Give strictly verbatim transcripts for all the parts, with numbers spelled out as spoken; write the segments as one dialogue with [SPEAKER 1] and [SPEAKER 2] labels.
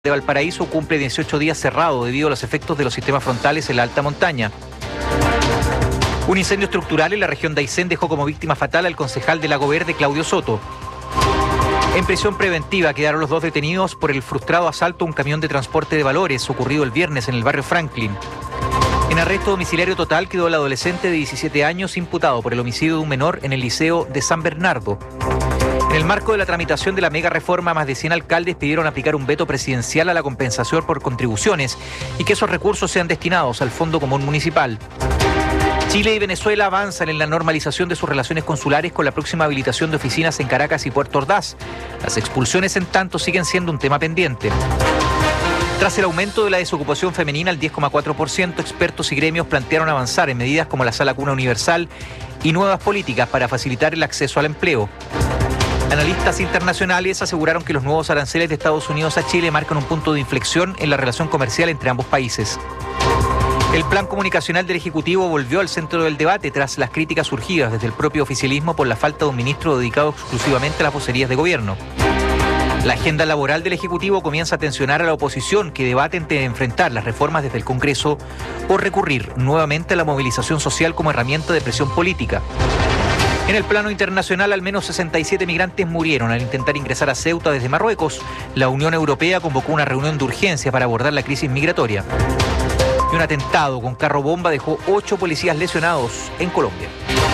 [SPEAKER 1] de Valparaíso cumple dieciocho días cerrado debido a los efectos de los sistemas frontales en la alta montaña. Un incendio estructural en la región de Aysén dejó como víctima fatal al concejal de Lago Verde, Claudio Soto. En prisión preventiva quedaron los dos detenidos por el frustrado asalto a un camión de transporte de valores ocurrido el viernes en el barrio Franklin. En arresto domiciliario total quedó el adolescente de diecisiete años imputado por el homicidio de un menor en el liceo de San Bernardo. En el marco de la tramitación de la mega reforma, más de cien alcaldes pidieron aplicar un veto presidencial a la compensación por contribuciones y que esos recursos sean destinados al Fondo Común Municipal. Chile y Venezuela avanzan en la normalización de sus relaciones consulares con la próxima habilitación de oficinas en Caracas y Puerto Ordaz. Las expulsiones, en tanto, siguen siendo un tema pendiente. Tras el aumento de la desocupación femenina al diez coma cuatro por ciento, expertos y gremios plantearon avanzar en medidas como la Sala Cuna Universal y nuevas políticas para facilitar el acceso al empleo. Analistas internacionales aseguraron que los nuevos aranceles de Estados Unidos a Chile marcan un punto de inflexión en la relación comercial entre ambos países. El plan comunicacional del Ejecutivo volvió al centro del debate tras las críticas surgidas desde el propio oficialismo por la falta de un ministro dedicado exclusivamente a las vocerías de gobierno. La agenda laboral del Ejecutivo comienza a tensionar a la oposición, que debate entre enfrentar las reformas desde el Congreso o recurrir nuevamente a la movilización social como herramienta de presión política. En el plano internacional, al menos sesenta y siete migrantes murieron al intentar ingresar a Ceuta desde Marruecos. La Unión Europea convocó una reunión de urgencia para abordar la crisis migratoria. Y un atentado con carro bomba dejó ocho policías lesionados en Colombia.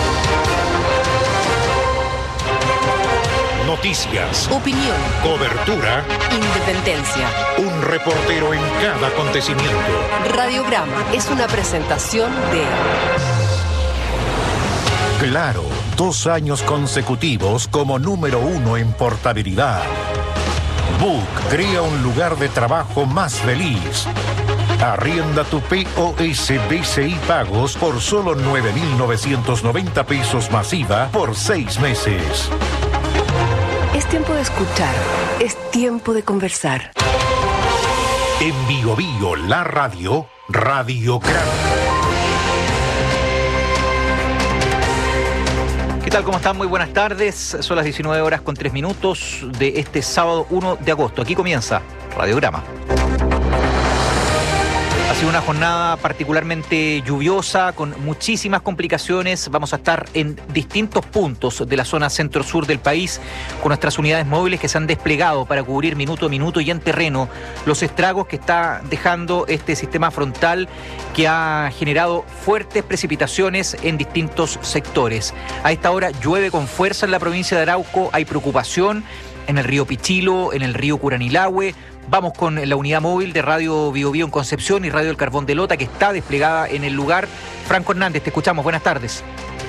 [SPEAKER 2] Noticias,
[SPEAKER 3] opinión,
[SPEAKER 2] cobertura,
[SPEAKER 3] independencia.
[SPEAKER 2] Un reportero en cada acontecimiento.
[SPEAKER 3] Radiograma es una presentación de
[SPEAKER 2] Claro, dos años consecutivos como número uno en portabilidad. Book crea un lugar de trabajo más feliz. Arrienda tu P O S B C I Pagos por solo nueve mil novecientos noventa pesos masiva por seis meses.
[SPEAKER 3] Es tiempo de escuchar, es tiempo de conversar.
[SPEAKER 2] En Bio Bio, la radio, Radiograma.
[SPEAKER 1] ¿Qué tal? ¿Cómo están? Muy buenas tardes. Son las diecinueve horas con tres minutos de este sábado uno de agosto. Aquí comienza Radiograma. Ha sido una jornada particularmente lluviosa, con muchísimas complicaciones. Vamos a estar en distintos puntos de la zona centro-sur del país con nuestras unidades móviles que se han desplegado para cubrir minuto a minuto y en terreno los estragos que está dejando este sistema frontal que ha generado fuertes precipitaciones en distintos sectores. A esta hora llueve con fuerza en la provincia de Arauco, hay preocupación en el río Pichilo, en el río Curanilahue. Vamos con la unidad móvil de Radio Bio Bio en Concepción y Radio El Carbón de Lota, que está desplegada en el lugar. Franco Hernández, te escuchamos. Buenas tardes.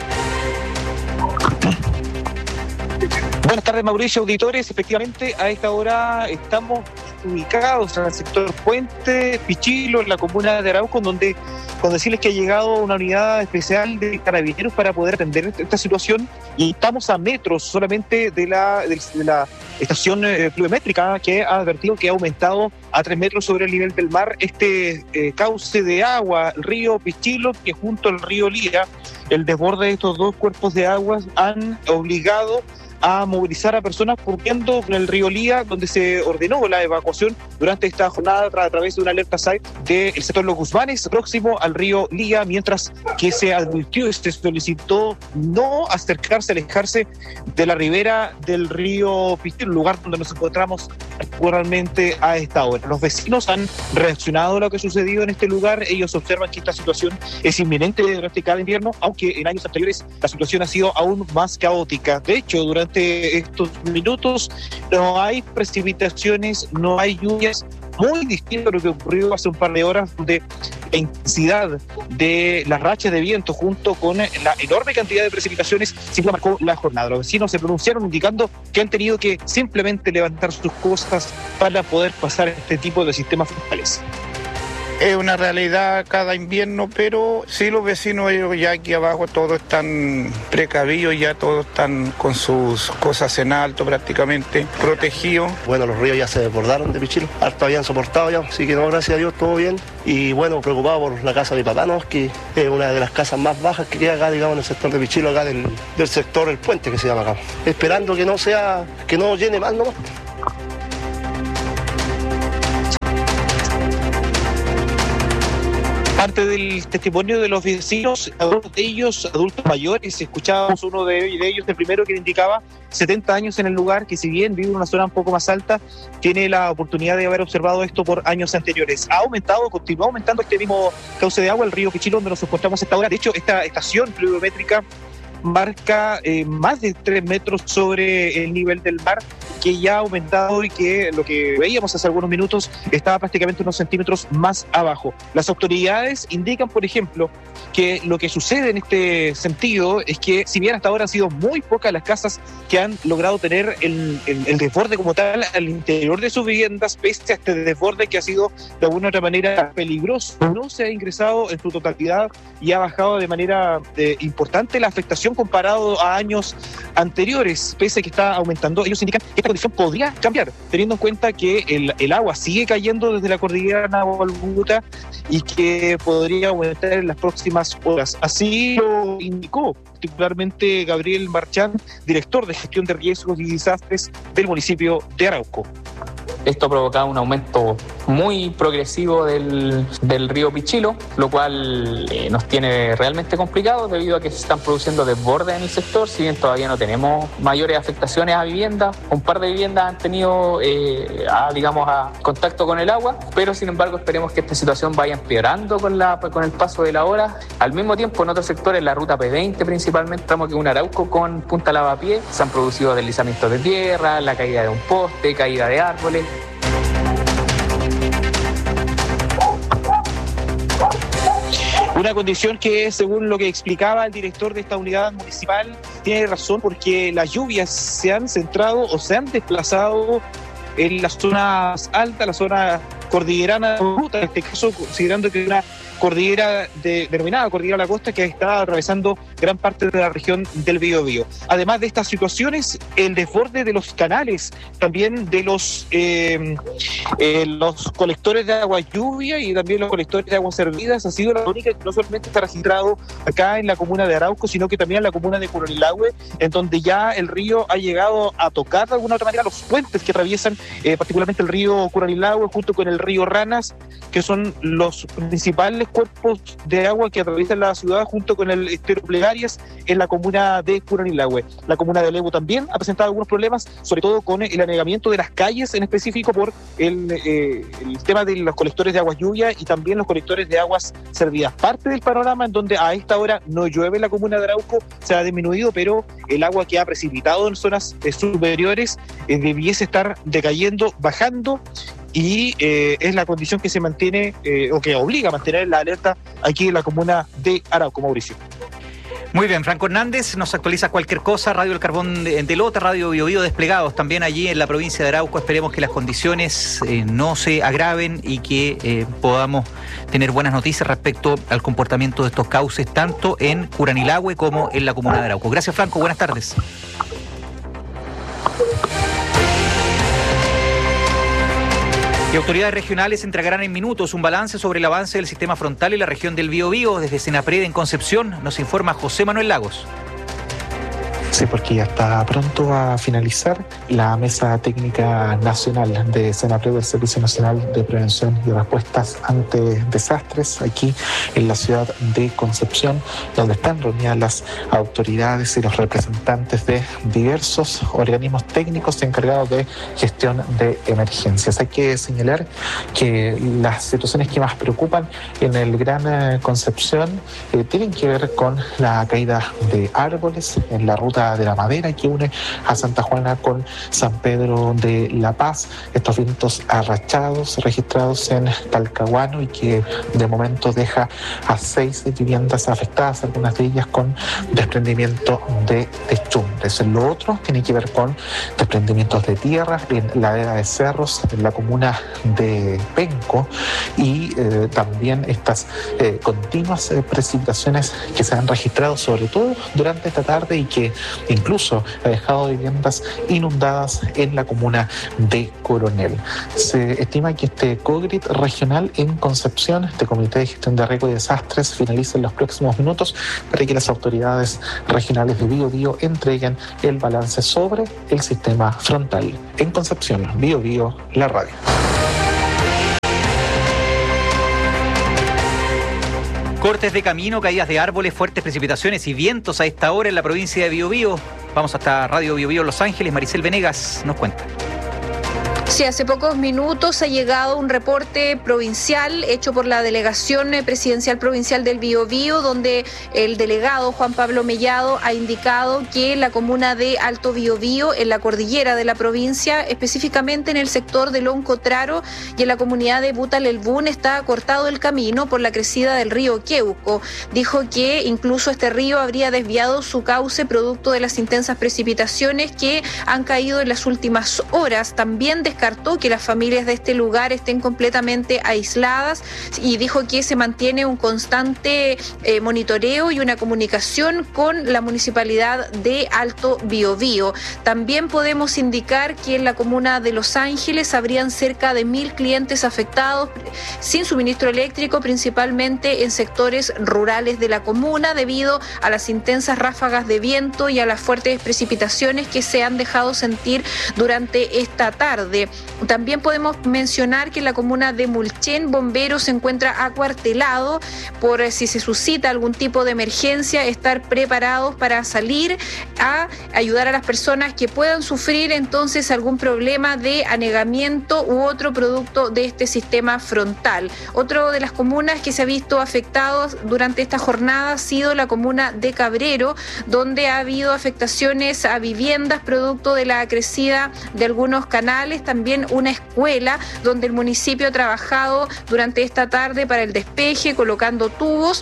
[SPEAKER 4] Buenas tardes, Mauricio, auditores. Efectivamente, a esta hora estamos ubicados en el sector Puente, Pichilo, en la comuna de Arauco, donde con decirles que ha llegado una unidad especial de carabineros para poder atender esta situación, y estamos a metros solamente de la, de, de la estación eh, pluviométrica, que ha advertido que ha aumentado a tres metros sobre el nivel del mar este eh, cauce de agua, el río Pichilo, que junto al río Lía, el desborde de estos dos cuerpos de agua han obligado a movilizar a personas cubriendo el río Lía, donde se ordenó la evacuación durante esta jornada a través de una alerta S A I del sector Los Guzmanes, próximo al río Lía, mientras que se advirtió y se solicitó no acercarse, alejarse de la ribera del río Pichilo, lugar donde nos encontramos actualmente a esta hora. Los vecinos han reaccionado a lo que ha sucedido en este lugar. Ellos observan que esta situación es inminente durante cada invierno, aunque en años anteriores la situación ha sido aún más caótica. De hecho, durante estos minutos no hay precipitaciones, no hay lluvias, muy distinto a lo que ocurrió hace un par de horas, donde la intensidad de las rachas de viento junto con la enorme cantidad de precipitaciones siempre marcó la jornada. Los vecinos se pronunciaron indicando que han tenido que simplemente levantar sus cosas para poder pasar este tipo de sistemas frontales.
[SPEAKER 5] Es una realidad cada invierno, pero sí, los vecinos, ellos ya aquí abajo todos están precavidos, ya todos están con sus cosas en alto prácticamente, protegidos.
[SPEAKER 6] Bueno, los ríos ya se desbordaron de Pichilo, harto habían soportado ya, así que no, gracias a Dios, todo bien. Y bueno, preocupado por la casa de mi papá, ¿no? Que es una de las casas más bajas que queda acá, digamos, en el sector de Pichilo, acá del, del sector El Puente, que se llama acá. Esperando que no sea, que no llene más nomás.
[SPEAKER 4] Parte del testimonio de los vecinos, algunos de ellos adultos mayores, escuchábamos uno de, de ellos, el primero, que indicaba setenta años en el lugar, que si bien vive en una zona un poco más alta, tiene la oportunidad de haber observado esto por años anteriores. Ha aumentado, continúa aumentando este mismo cauce de agua, el río Pichilo, donde nos encontramos esta hora. De hecho, esta estación pluviométrica marca eh, más de tres metros sobre el nivel del mar, que ya ha aumentado y que lo que veíamos hace algunos minutos estaba prácticamente unos centímetros más abajo. Las autoridades indican, por ejemplo, que lo que sucede en este sentido es que, si bien hasta ahora han sido muy pocas las casas que han logrado tener el, el, el desborde como tal al interior de sus viviendas, pese a este desborde que ha sido de alguna u otra manera peligroso, no se ha ingresado en su totalidad y ha bajado de manera eh, importante la afectación comparado a años anteriores, pese a que está aumentando. Ellos indican que esta condición podría cambiar, teniendo en cuenta que el, el agua sigue cayendo desde la cordillera Nahualbuta y que podría aumentar en las próximas horas. Así lo indicó particularmente Gabriel Marchán, director de gestión de riesgos y desastres del municipio de Arauco.
[SPEAKER 7] Esto ha provocado un aumento muy progresivo del, del río Pichilo, lo cual eh, nos tiene realmente complicados debido a que se están produciendo desbordes en el sector. Si bien todavía no tenemos mayores afectaciones a viviendas, un par de viviendas han tenido eh, a, digamos, a contacto con el agua, pero sin embargo esperemos que esta situación vaya empeorando con, la, con el paso de la hora. Al mismo tiempo, en otros sectores, la ruta P veinte principalmente, estamos que un Arauco con Punta Lavapié, se han producido deslizamientos de tierra, la caída de un poste, caída de árboles.
[SPEAKER 4] Una condición que, según lo que explicaba el director de esta unidad municipal, tiene razón, porque las lluvias se han centrado o se han desplazado en las zonas altas, la zona cordillerana, en este caso, considerando que una cordillera de, denominada Cordillera de la Costa, que está atravesando gran parte de la región del Biobío. Además de estas situaciones, el desborde de los canales, también de los eh, eh, los colectores de agua lluvia y también los colectores de aguas servidas, ha sido la única que no solamente está registrado acá en la comuna de Arauco, sino que también en la comuna de Curanilahue, en donde ya el río ha llegado a tocar de alguna otra manera los puentes que atraviesan eh, particularmente el río Curanilahue junto con el río Ranas, que son los principales cuerpos de agua que atraviesan la ciudad junto con el estero Plegarias en la comuna de Curanilahue. La comuna de Lebu también ha presentado algunos problemas, sobre todo con el anegamiento de las calles, en específico por el, eh, el tema de los colectores de aguas lluvia y también los colectores de aguas servidas. Parte del panorama en donde a esta hora no llueve en la comuna de Arauco se ha disminuido, pero el agua que ha precipitado en zonas eh, superiores eh, debiese estar decayendo, bajando, y eh, es la condición que se mantiene eh, o que obliga a mantener la alerta aquí en la comuna de Arauco, Mauricio.
[SPEAKER 1] Muy bien, Franco Hernández nos actualiza cualquier cosa. Radio El Carbón de, de Lota, Radio Biobío desplegados también allí en la provincia de Arauco. Esperemos que las condiciones eh, no se agraven y que eh, podamos tener buenas noticias respecto al comportamiento de estos cauces, tanto en Curanilahue como en la comuna de Arauco. Gracias, Franco, buenas tardes. Y autoridades regionales entregarán en minutos un balance sobre el avance del sistema frontal en la región del Biobío. Desde Senapred en Concepción nos informa José Manuel Lagos.
[SPEAKER 8] Sí, porque ya está pronto a finalizar la Mesa Técnica Nacional de Senapred, del Servicio Nacional de Prevención y Respuestas ante Desastres, aquí en la ciudad de Concepción, donde están reunidas las autoridades y los representantes de diversos organismos técnicos encargados de gestión de emergencias. Hay que señalar que las situaciones que más preocupan en el Gran Concepción eh, tienen que ver con la caída de árboles en la ruta de la Madera, que une a Santa Juana con San Pedro de la Paz. Estos vientos arrachados registrados en Talcahuano y que de momento deja a seis viviendas afectadas, algunas de ellas con desprendimiento de techumbres. Lo otro tiene que ver con desprendimientos de tierra en ladera de cerros en la comuna de Penco y eh, también estas eh, continuas eh, precipitaciones que se han registrado sobre todo durante esta tarde y que incluso ha dejado viviendas inundadas en la comuna de Coronel. Se estima que este COGRIT regional en Concepción, este Comité de Gestión de Riesgo y Desastres, finalice en los próximos minutos para que las autoridades regionales de Biobío entreguen el balance sobre el sistema frontal. En Concepción, Biobío, la radio.
[SPEAKER 1] Cortes de camino, caídas de árboles, fuertes precipitaciones y vientos a esta hora en la provincia de Biobío. Vamos hasta Radio Biobío Los Ángeles. Maricel Venegas nos cuenta.
[SPEAKER 9] Sí, hace pocos minutos ha llegado un reporte provincial hecho por la Delegación Presidencial Provincial del Biobío, donde el delegado Juan Pablo Mellado ha indicado que la comuna de Alto Biobío, en la cordillera de la provincia, específicamente en el sector de Loncotraro y en la comunidad de Butalelbún, está cortado el camino por la crecida del río Queuco. Dijo que incluso este río habría desviado su cauce producto de las intensas precipitaciones que han caído en las últimas horas. También descartó que las familias de este lugar estén completamente aisladas y dijo que se mantiene un constante eh, monitoreo y una comunicación con la municipalidad de Alto Biobío. También podemos indicar que en la comuna de Los Ángeles habrían cerca de mil clientes afectados sin suministro eléctrico, principalmente en sectores rurales de la comuna, debido a las intensas ráfagas de viento y a las fuertes precipitaciones que se han dejado sentir durante esta tarde. También podemos mencionar que en la comuna de Mulchen, Bomberos se encuentra acuartelado por si se suscita algún tipo de emergencia, estar preparados para salir a ayudar a las personas que puedan sufrir entonces algún problema de anegamiento u otro producto de este sistema frontal. Otra de las comunas que se ha visto afectados durante esta jornada ha sido la comuna de Cabrero, donde ha habido afectaciones a viviendas producto de la crecida de algunos canales, también una escuela donde el municipio ha trabajado durante esta tarde para el despeje, colocando tubos.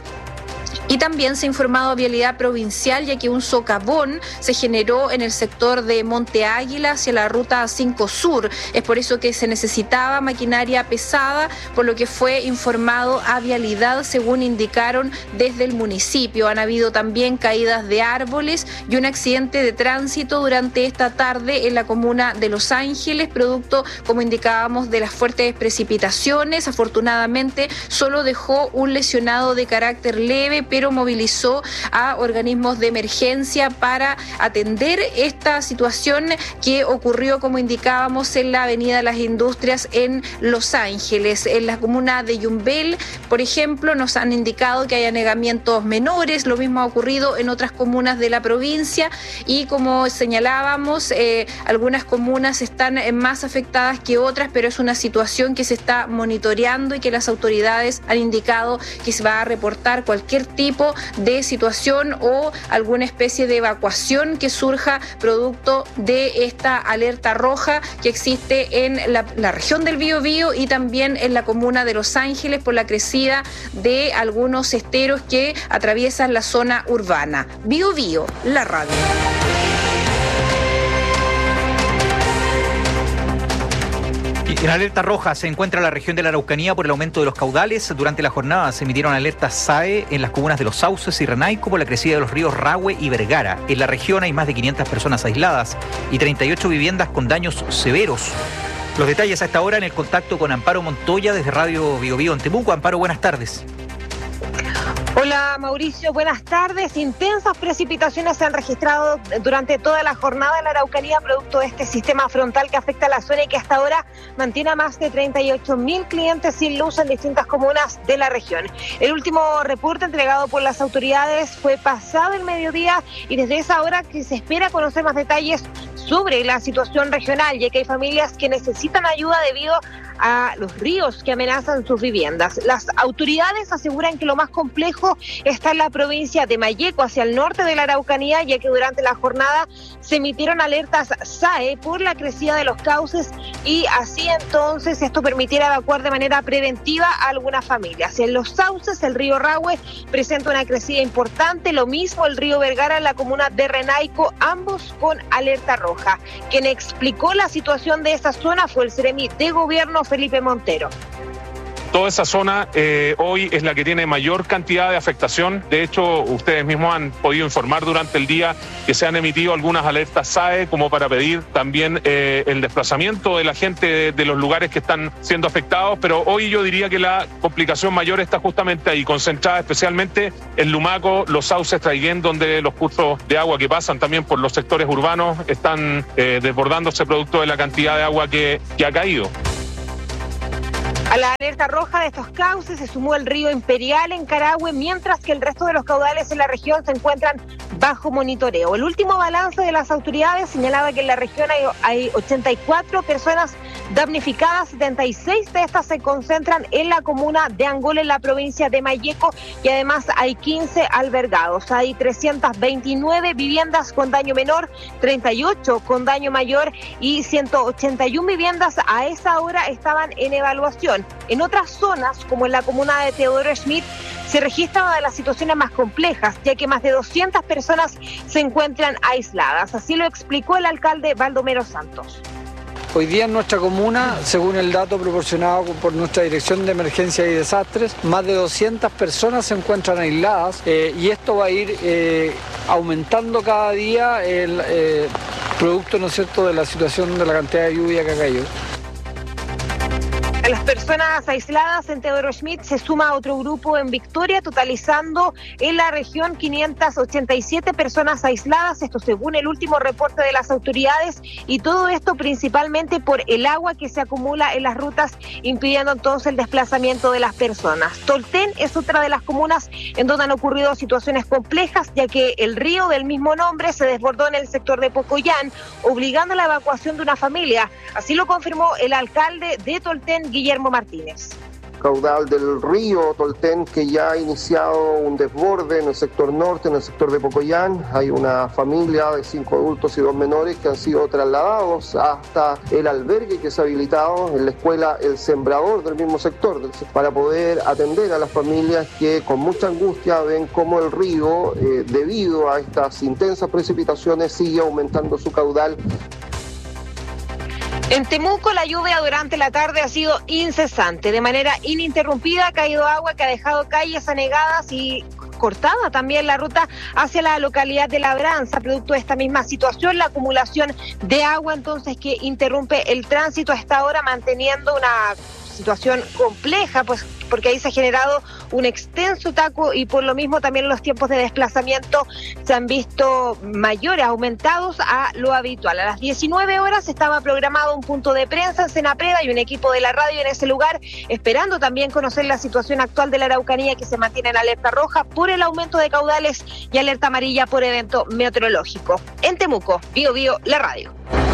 [SPEAKER 9] Y también se ha informado a Vialidad Provincial, ya que un socavón se generó en el sector de Monte Águila hacia la ruta cinco Sur. Es por eso que se necesitaba maquinaria pesada, por lo que fue informado a Vialidad, según indicaron desde el municipio. Han habido también caídas de árboles y un accidente de tránsito durante esta tarde en la comuna de Los Ángeles, producto, como indicábamos, de las fuertes precipitaciones. Afortunadamente, solo dejó un lesionado de carácter leve, pero movilizó a organismos de emergencia para atender esta situación que ocurrió, como indicábamos, en la avenida Las Industrias en Los Ángeles. En la comuna de Yumbel, por ejemplo, nos han indicado que hay anegamientos menores. Lo mismo ha ocurrido en otras comunas de la provincia y, como señalábamos, eh, algunas comunas están más afectadas que otras, pero es una situación que se está monitoreando y que las autoridades han indicado que se va a reportar cualquier tipo de situación o alguna especie de evacuación que surja producto de esta alerta roja que existe en la, la región del Biobío y también en la comuna de Los Ángeles por la crecida de algunos esteros que atraviesan la zona urbana. Biobío, la radio.
[SPEAKER 1] En alerta roja se encuentra la región de la Araucanía por el aumento de los caudales. Durante la jornada se emitieron alertas S A E en las comunas de Los Sauces y Renaico por la crecida de los ríos Rahue y Vergara. En la región hay más de quinientas personas aisladas y treinta y ocho viviendas con daños severos. Los detalles a esta hora en el contacto con Amparo Montoya desde Radio Biobío en Temuco. Amparo, buenas tardes.
[SPEAKER 10] Hola Mauricio, buenas tardes. Intensas precipitaciones se han registrado durante toda la jornada en la Araucanía, producto de este sistema frontal que afecta a la zona y que hasta ahora mantiene a más de treinta y ocho mil clientes sin luz en distintas comunas de la región. El último reporte entregado por las autoridades fue pasado el mediodía y desde esa hora que se espera conocer más detalles sobre la situación regional, ya que hay familias que necesitan ayuda debido a los ríos que amenazan sus viviendas. Las autoridades aseguran que lo más complejo está en la provincia de Malleco, hacia el norte de la Araucanía, ya que durante la jornada se emitieron alertas S A E por la crecida de los cauces y así entonces esto permitiera evacuar de manera preventiva a algunas familias. En Los Sauces, el río Rahue presenta una crecida importante, lo mismo el río Vergara en la comuna de Renaico, ambos con alerta roja. Quien explicó la situación de esa zona fue el Seremi de Gobierno, Felipe Montero.
[SPEAKER 11] Toda esa zona eh, hoy es la que tiene mayor cantidad de afectación. De hecho, ustedes mismos han podido informar durante el día que se han emitido algunas alertas S A E como para pedir también eh, el desplazamiento de la gente de, de los lugares que están siendo afectados. Pero hoy yo diría que la complicación mayor está justamente ahí, concentrada especialmente en Lumaco, Los Sauces, Traiguén, donde los cursos de agua que pasan también por los sectores urbanos están eh, desbordándose producto de la cantidad de agua que, que ha caído.
[SPEAKER 10] A la alerta roja de estos cauces se sumó el río Imperial en Carahue, mientras que el resto de los caudales en la región se encuentran bajo monitoreo. El último balance de las autoridades señalaba que en la región hay, hay ochenta y cuatro personas damnificadas, setenta y seis de estas se concentran en la comuna de Angola, en la provincia de Malleco, y además hay quince albergados. Hay trescientas veintinueve viviendas con daño menor, treinta y ocho con daño mayor y ciento ochenta y una viviendas a esa hora estaban en evaluación. En otras zonas, como en la comuna de Teodoro Schmidt, se registra una de las situaciones más complejas, ya que más de doscientas personas se encuentran aisladas. Así lo explicó el alcalde Baldomero Santos.
[SPEAKER 12] Hoy día en nuestra comuna, según el dato proporcionado por nuestra Dirección de Emergencias y Desastres, más de doscientas personas se encuentran aisladas eh, y esto va a ir eh, aumentando cada día el eh, producto, ¿no es cierto?, de la situación de la cantidad de lluvia que ha caído.
[SPEAKER 10] A las personas aisladas en Teodoro Schmidt se suma otro grupo en Victoria, totalizando en la región quinientas ochenta y siete personas aisladas, esto según el último reporte de las autoridades, y todo esto principalmente por el agua que se acumula en las rutas, impidiendo entonces el desplazamiento de las personas. Tolten es otra de las comunas en donde han ocurrido situaciones complejas, ya que el río del mismo nombre se desbordó en el sector de Pocoyán, obligando a la evacuación de una familia. Así lo confirmó el alcalde de Tolten, Guillermo Martínez.
[SPEAKER 13] Caudal del río Tolten, que ya ha iniciado un desborde en el sector norte, en el sector de Pocoyán. Hay una familia de cinco adultos y dos menores que han sido trasladados hasta el albergue que se ha habilitado en la escuela El Sembrador del mismo sector, para poder atender a las familias que con mucha angustia ven cómo el río, eh, debido a estas intensas precipitaciones, sigue aumentando su caudal.
[SPEAKER 10] En Temuco, la lluvia durante la tarde ha sido incesante. De manera ininterrumpida ha caído agua que ha dejado calles anegadas y cortada también la ruta hacia la localidad de Labranza, producto de esta misma situación, la acumulación de agua entonces que interrumpe el tránsito a esta hora, manteniendo una situación compleja, pues porque ahí se ha generado un extenso taco y por lo mismo también los tiempos de desplazamiento se han visto mayores, aumentados a lo habitual. A las diecinueve horas estaba programado un punto de prensa en Senapreda y un equipo de la radio en ese lugar, esperando también conocer la situación actual de la Araucanía, que se mantiene en alerta roja por el aumento de caudales y alerta amarilla por evento meteorológico. En Temuco, Bio Bio, la radio.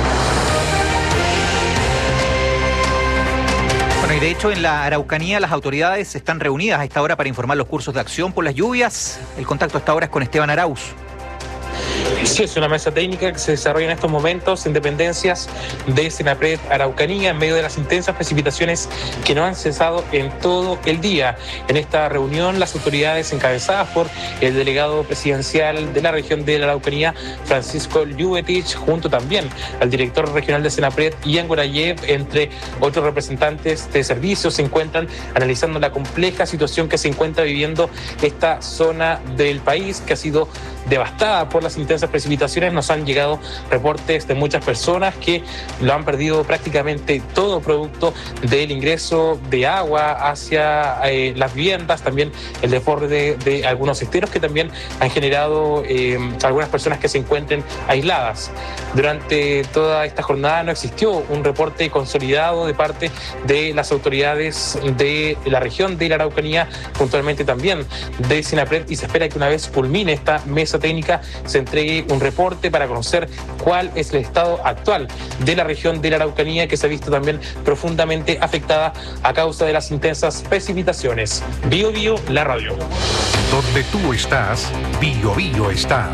[SPEAKER 1] Bueno, y de hecho en la Araucanía las autoridades están reunidas a esta hora para informar los cursos de acción por las lluvias. El contacto a esta hora es con Esteban Arauz.
[SPEAKER 7] Sí, es una mesa técnica que se desarrolla en estos momentos en dependencias de Senapred Araucanía en medio de las intensas precipitaciones que no han cesado en todo el día. En esta reunión, las autoridades encabezadas por el delegado presidencial de la región de la Araucanía, Francisco Lluvetich, junto también al director regional de Senapred, Ian Gorayev, entre otros representantes de servicios, se encuentran analizando la compleja situación que se encuentra viviendo esta zona del país, que ha sido devastada por las intensas precipitaciones. Nos han llegado reportes de muchas personas que lo han perdido prácticamente todo producto del ingreso de agua hacia eh, las viviendas, también el desborde de, de algunos esteros que también han generado eh, algunas personas que se encuentren aisladas. Durante toda esta jornada no existió un reporte consolidado de parte de las autoridades de la región de la Araucanía, puntualmente también de Senapred, y se espera que una vez culmine esta mesa técnica se entregue un reporte para conocer cuál es el estado actual de la región de la Araucanía, que se ha visto también profundamente afectada a causa de las intensas precipitaciones. Bio Bio, la radio.
[SPEAKER 2] Donde tú estás, Bio Bio está.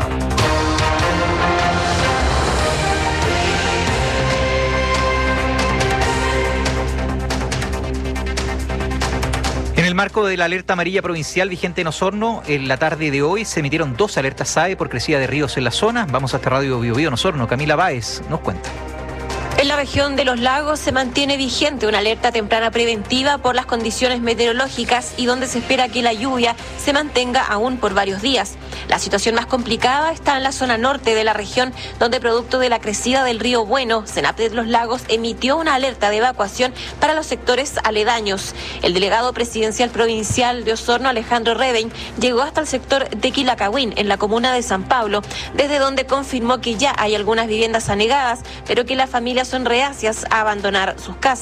[SPEAKER 1] En el marco de la alerta amarilla provincial vigente en Osorno, en la tarde de hoy se emitieron dos alertas S A E por crecida de ríos en la zona. Vamos hasta Radio Bio Bio en Osorno. Camila Báez nos cuenta.
[SPEAKER 14] En la región de Los Lagos se mantiene vigente una alerta temprana preventiva por las condiciones meteorológicas y donde se espera que la lluvia se mantenga aún por varios días. La situación más complicada está en la zona norte de la región, donde producto de la crecida del río Bueno, Senapred Los Lagos emitió una alerta de evacuación para los sectores aledaños. El delegado presidencial provincial de Osorno, Alejandro Redeñ, llegó hasta el sector de Quilacagüín, en la comuna de San Pablo, desde donde confirmó que ya hay algunas viviendas anegadas, pero que las familias son reacias a abandonar sus casas.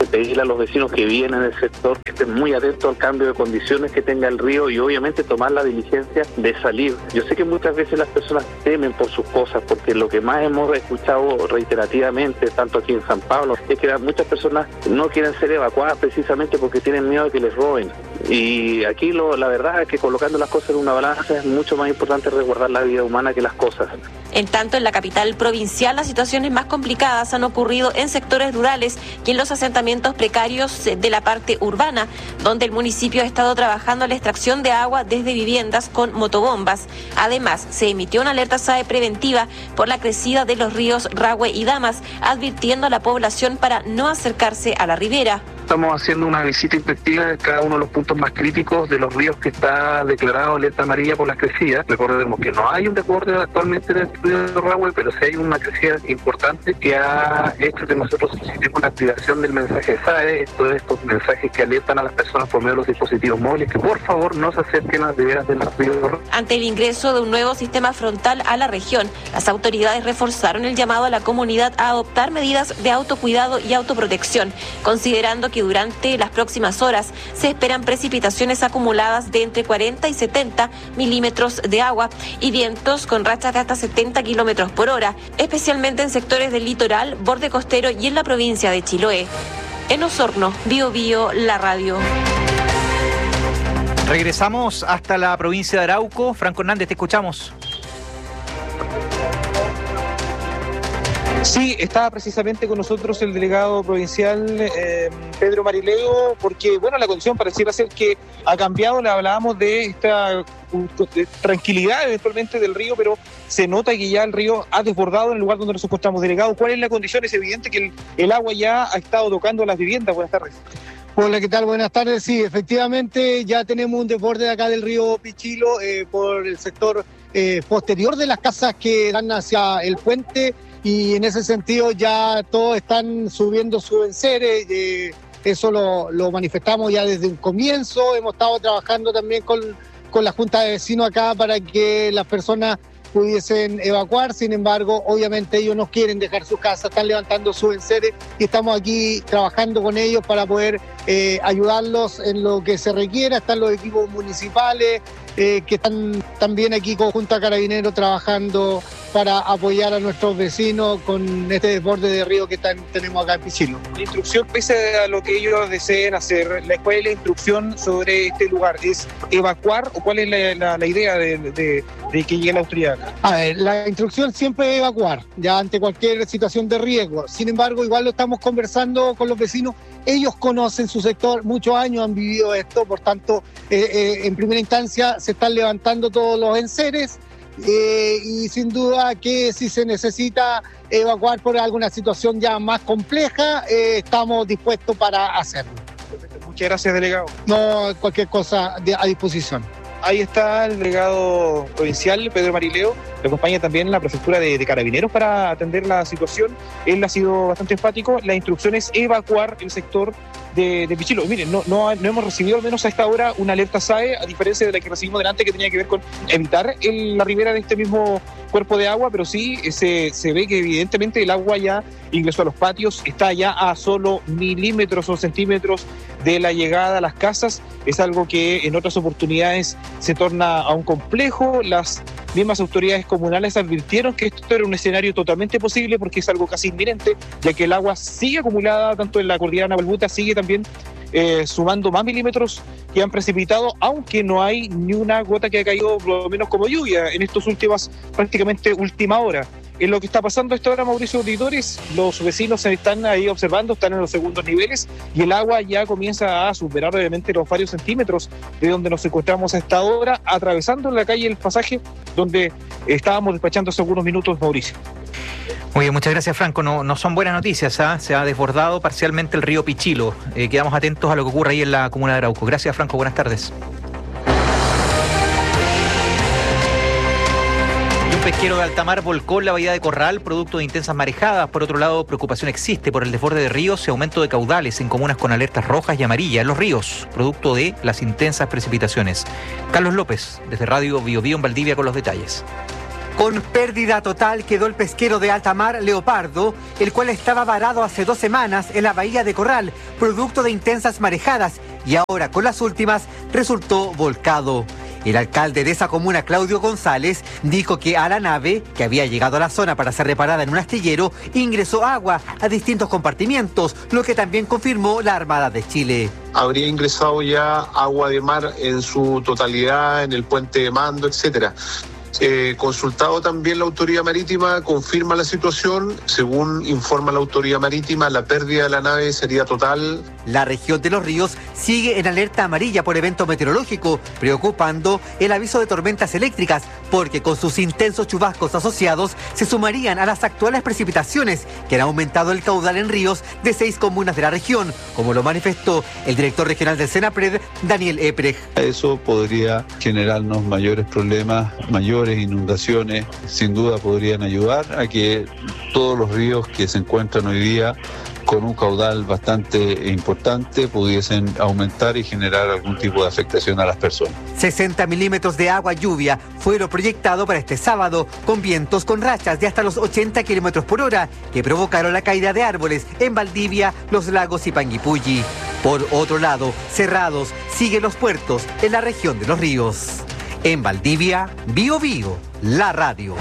[SPEAKER 15] pedirle a los vecinos que viven en el sector que estén muy atentos al cambio de condiciones que tenga el río y obviamente tomar la diligencia de salir. Yo sé que muchas veces las personas temen por sus cosas, porque lo que más hemos escuchado reiterativamente, tanto aquí en San Pablo, es que muchas personas no quieren ser evacuadas precisamente porque tienen miedo de que les roben. Y aquí lo, la verdad es que colocando las cosas en una balanza es mucho más importante resguardar la vida humana que las cosas.
[SPEAKER 14] En tanto, en la capital provincial, las situaciones más complicadas han ocurrido en sectores rurales y en los asentamientos precarios de la parte urbana, donde el municipio ha estado trabajando la extracción de agua desde viviendas con motobombas. Además, se emitió una alerta S A E preventiva por la crecida de los ríos Rahue y Damas, advirtiendo a la población para no acercarse a la ribera.
[SPEAKER 15] Estamos haciendo una visita inspectiva de cada uno de los puntos más críticos de los ríos que está declarado alerta amarilla por las crecidas. Recordemos que no hay un desborde actualmente en el río Rahue, pero sí hay una crecida importante que ha hecho que nosotros solicitemos la activación del mensaje S A E, todos estos mensajes que alertan a las personas por medio de los dispositivos móviles, que por favor no se acerquen a las riberas del río Rahue.
[SPEAKER 14] Ante el ingreso de un nuevo sistema frontal a la región, las autoridades reforzaron el llamado a la comunidad a adoptar medidas de autocuidado y autoprotección, considerando que que durante las próximas horas se esperan precipitaciones acumuladas de entre cuarenta y setenta milímetros de agua y vientos con rachas de hasta setenta kilómetros por hora, especialmente en sectores del litoral, borde costero y en la provincia de Chiloé. En Osorno, Bio Bio, la radio.
[SPEAKER 1] Regresamos hasta la provincia de Arauco. Franco Hernández, te escuchamos.
[SPEAKER 4] Sí, estaba precisamente con nosotros el delegado provincial eh, Pedro Marileo, porque bueno, la condición pareciera ser que ha cambiado. Le hablábamos de esta de tranquilidad eventualmente del río, pero se nota que ya el río ha desbordado en el lugar donde nos encontramos. Delegado, ¿cuál es la condición? Es evidente que el, el agua ya ha estado tocando las viviendas. Buenas tardes.
[SPEAKER 16] Hola, ¿qué tal? Buenas tardes. Sí, efectivamente ya tenemos un desborde de acá del río Pichilo eh, por el sector eh, posterior de las casas que dan hacia el puente. Y en ese sentido ya todos están subiendo sus enseres, eh, eso lo, lo manifestamos ya desde un comienzo. Hemos estado trabajando también con, con la Junta de Vecinos acá para que las personas pudiesen evacuar. Sin embargo, obviamente ellos no quieren dejar sus casas, están levantando sus enseres y estamos aquí trabajando con ellos para poder eh, ayudarlos en lo que se requiera. Están los equipos municipales eh, que están también aquí con Junta Carabineros trabajando para apoyar a nuestros vecinos con este desborde de río que están, tenemos acá en Pichilo.
[SPEAKER 4] La instrucción, pese a lo que ellos deseen hacer, ¿cuál es la instrucción sobre este lugar? ¿Es evacuar o cuál es la, la, la idea de, de, de que llegue la autoridad?
[SPEAKER 16] A ver, la instrucción siempre es evacuar, ya ante cualquier situación de riesgo. Sin embargo, igual lo estamos conversando con los vecinos. Ellos conocen su sector, muchos años han vivido esto, por tanto, eh, eh, en primera instancia se están levantando todos los enseres. Eh, y sin duda que si se necesita evacuar por alguna situación ya más compleja, eh, estamos dispuestos para hacerlo.
[SPEAKER 4] Muchas gracias, delegado.
[SPEAKER 16] No, cualquier cosa de, a disposición.
[SPEAKER 4] Ahí está el delegado provincial, Pedro Marileo. Le acompaña también la prefectura de, de Carabineros para atender la situación. Él ha sido bastante enfático. La instrucción es evacuar el sector de, de Pichilo. Miren, no, no, no hemos recibido al menos a esta hora una alerta S A E, a diferencia de la que recibimos delante, que tenía que ver con evitar el, la ribera de este mismo cuerpo de agua, pero sí se, se ve que evidentemente el agua ya ingresó a los patios, está ya a solo milímetros o centímetros de la llegada a las casas. Es algo que en otras oportunidades se torna aún complejo. Las mismas autoridades comunales advirtieron que esto era un escenario totalmente posible porque es algo casi inminente, ya que el agua sigue acumulada tanto en la cordillera Navalbuta, sigue también eh, sumando más milímetros que han precipitado, aunque no hay ni una gota que ha caído, por lo menos como lluvia, en estas últimas, prácticamente última hora. En lo que está pasando a esta hora, Mauricio Auditores, los vecinos se están ahí observando, están en los segundos niveles y el agua ya comienza a superar obviamente los varios centímetros de donde nos encontramos a esta hora, atravesando la calle El Pasaje, donde estábamos despachando hace algunos minutos, Mauricio.
[SPEAKER 1] Muy bien, muchas gracias, Franco. No, no son buenas noticias, ¿eh? Se ha desbordado parcialmente el río Pichilo. Eh, quedamos atentos a lo que ocurre ahí en la comuna de Arauco. Gracias, Franco. Buenas tardes. Pesquero de alta mar volcó en la bahía de Corral producto de intensas marejadas. Por otro lado, preocupación existe por el desborde de ríos y aumento de caudales en comunas con alertas rojas y amarillas en los ríos, producto de las intensas precipitaciones. Carlos López, desde Radio Bio Bio en Valdivia, con los detalles.
[SPEAKER 17] Con pérdida total quedó el pesquero de alta mar Leopardo, el cual estaba varado hace dos semanas en la bahía de Corral, producto de intensas marejadas, y ahora con las últimas resultó volcado. El alcalde de esa comuna, Claudio González, dijo que a la nave, que había llegado a la zona para ser reparada en un astillero, ingresó agua a distintos compartimientos, lo que también confirmó la Armada de Chile.
[SPEAKER 18] Habría ingresado ya agua de mar en su totalidad, en el puente de mando, etcétera. Eh, consultado también la autoridad marítima, confirma la situación. Según informa la autoridad marítima, la pérdida de la nave sería total.
[SPEAKER 17] La región de Los Ríos sigue en alerta amarilla por evento meteorológico, preocupando el aviso de tormentas eléctricas, porque con sus intensos chubascos asociados se sumarían a las actuales precipitaciones que han aumentado el caudal en ríos de seis comunas de la región, como lo manifestó el director regional del Senapred, Daniel Eprej.
[SPEAKER 19] Eso podría generarnos mayores problemas, mayores inundaciones. Sin duda podrían ayudar a que todos los ríos que se encuentran hoy día con un caudal bastante importante pudiesen aumentar y generar algún tipo de afectación a las personas.
[SPEAKER 17] sesenta milímetros de agua lluvia fue lo proyectado para este sábado, con vientos con rachas de hasta los ochenta kilómetros por hora, que provocaron la caída de árboles en Valdivia, Los Lagos y Panguipulli. Por otro lado, cerrados siguen los puertos en la región de Los Ríos. En Valdivia, Bío Bío, la radio.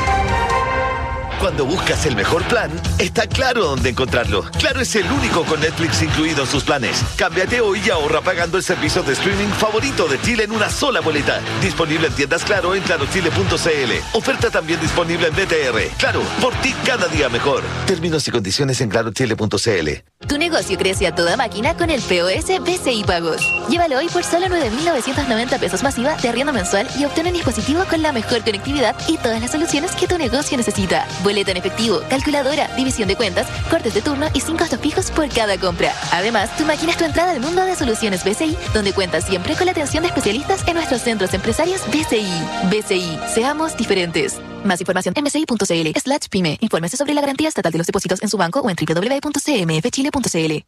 [SPEAKER 20] Cuando buscas el mejor plan, está claro dónde encontrarlo. Claro es el único con Netflix incluido en sus planes. Cámbiate hoy y ahorra pagando el servicio de streaming favorito de Chile en una sola boleta. Disponible en tiendas Claro en claro chile punto c l. Oferta también disponible en B T R. Claro, por ti cada día mejor. Términos y condiciones en claro chile punto c l.
[SPEAKER 21] Tu negocio crece a toda máquina con el P O S B C I Pagos. Llévalo hoy por solo nueve mil novecientos noventa pesos masiva de arriendo mensual y obtén un dispositivo con la mejor conectividad y todas las soluciones que tu negocio necesita. Boleta en efectivo, calculadora, división de cuentas, cortes de turno y sin costos fijos por cada compra. Además, tu máquina es tu entrada al mundo de soluciones B C I, donde cuentas siempre con la atención de especialistas en nuestros centros empresarios B C I. B C I, seamos diferentes. Más información en bci punto c l slash pyme. Infórmese sobre la garantía estatal de los depósitos en su banco o en doble u doble u doble u punto c m f chile punto c l.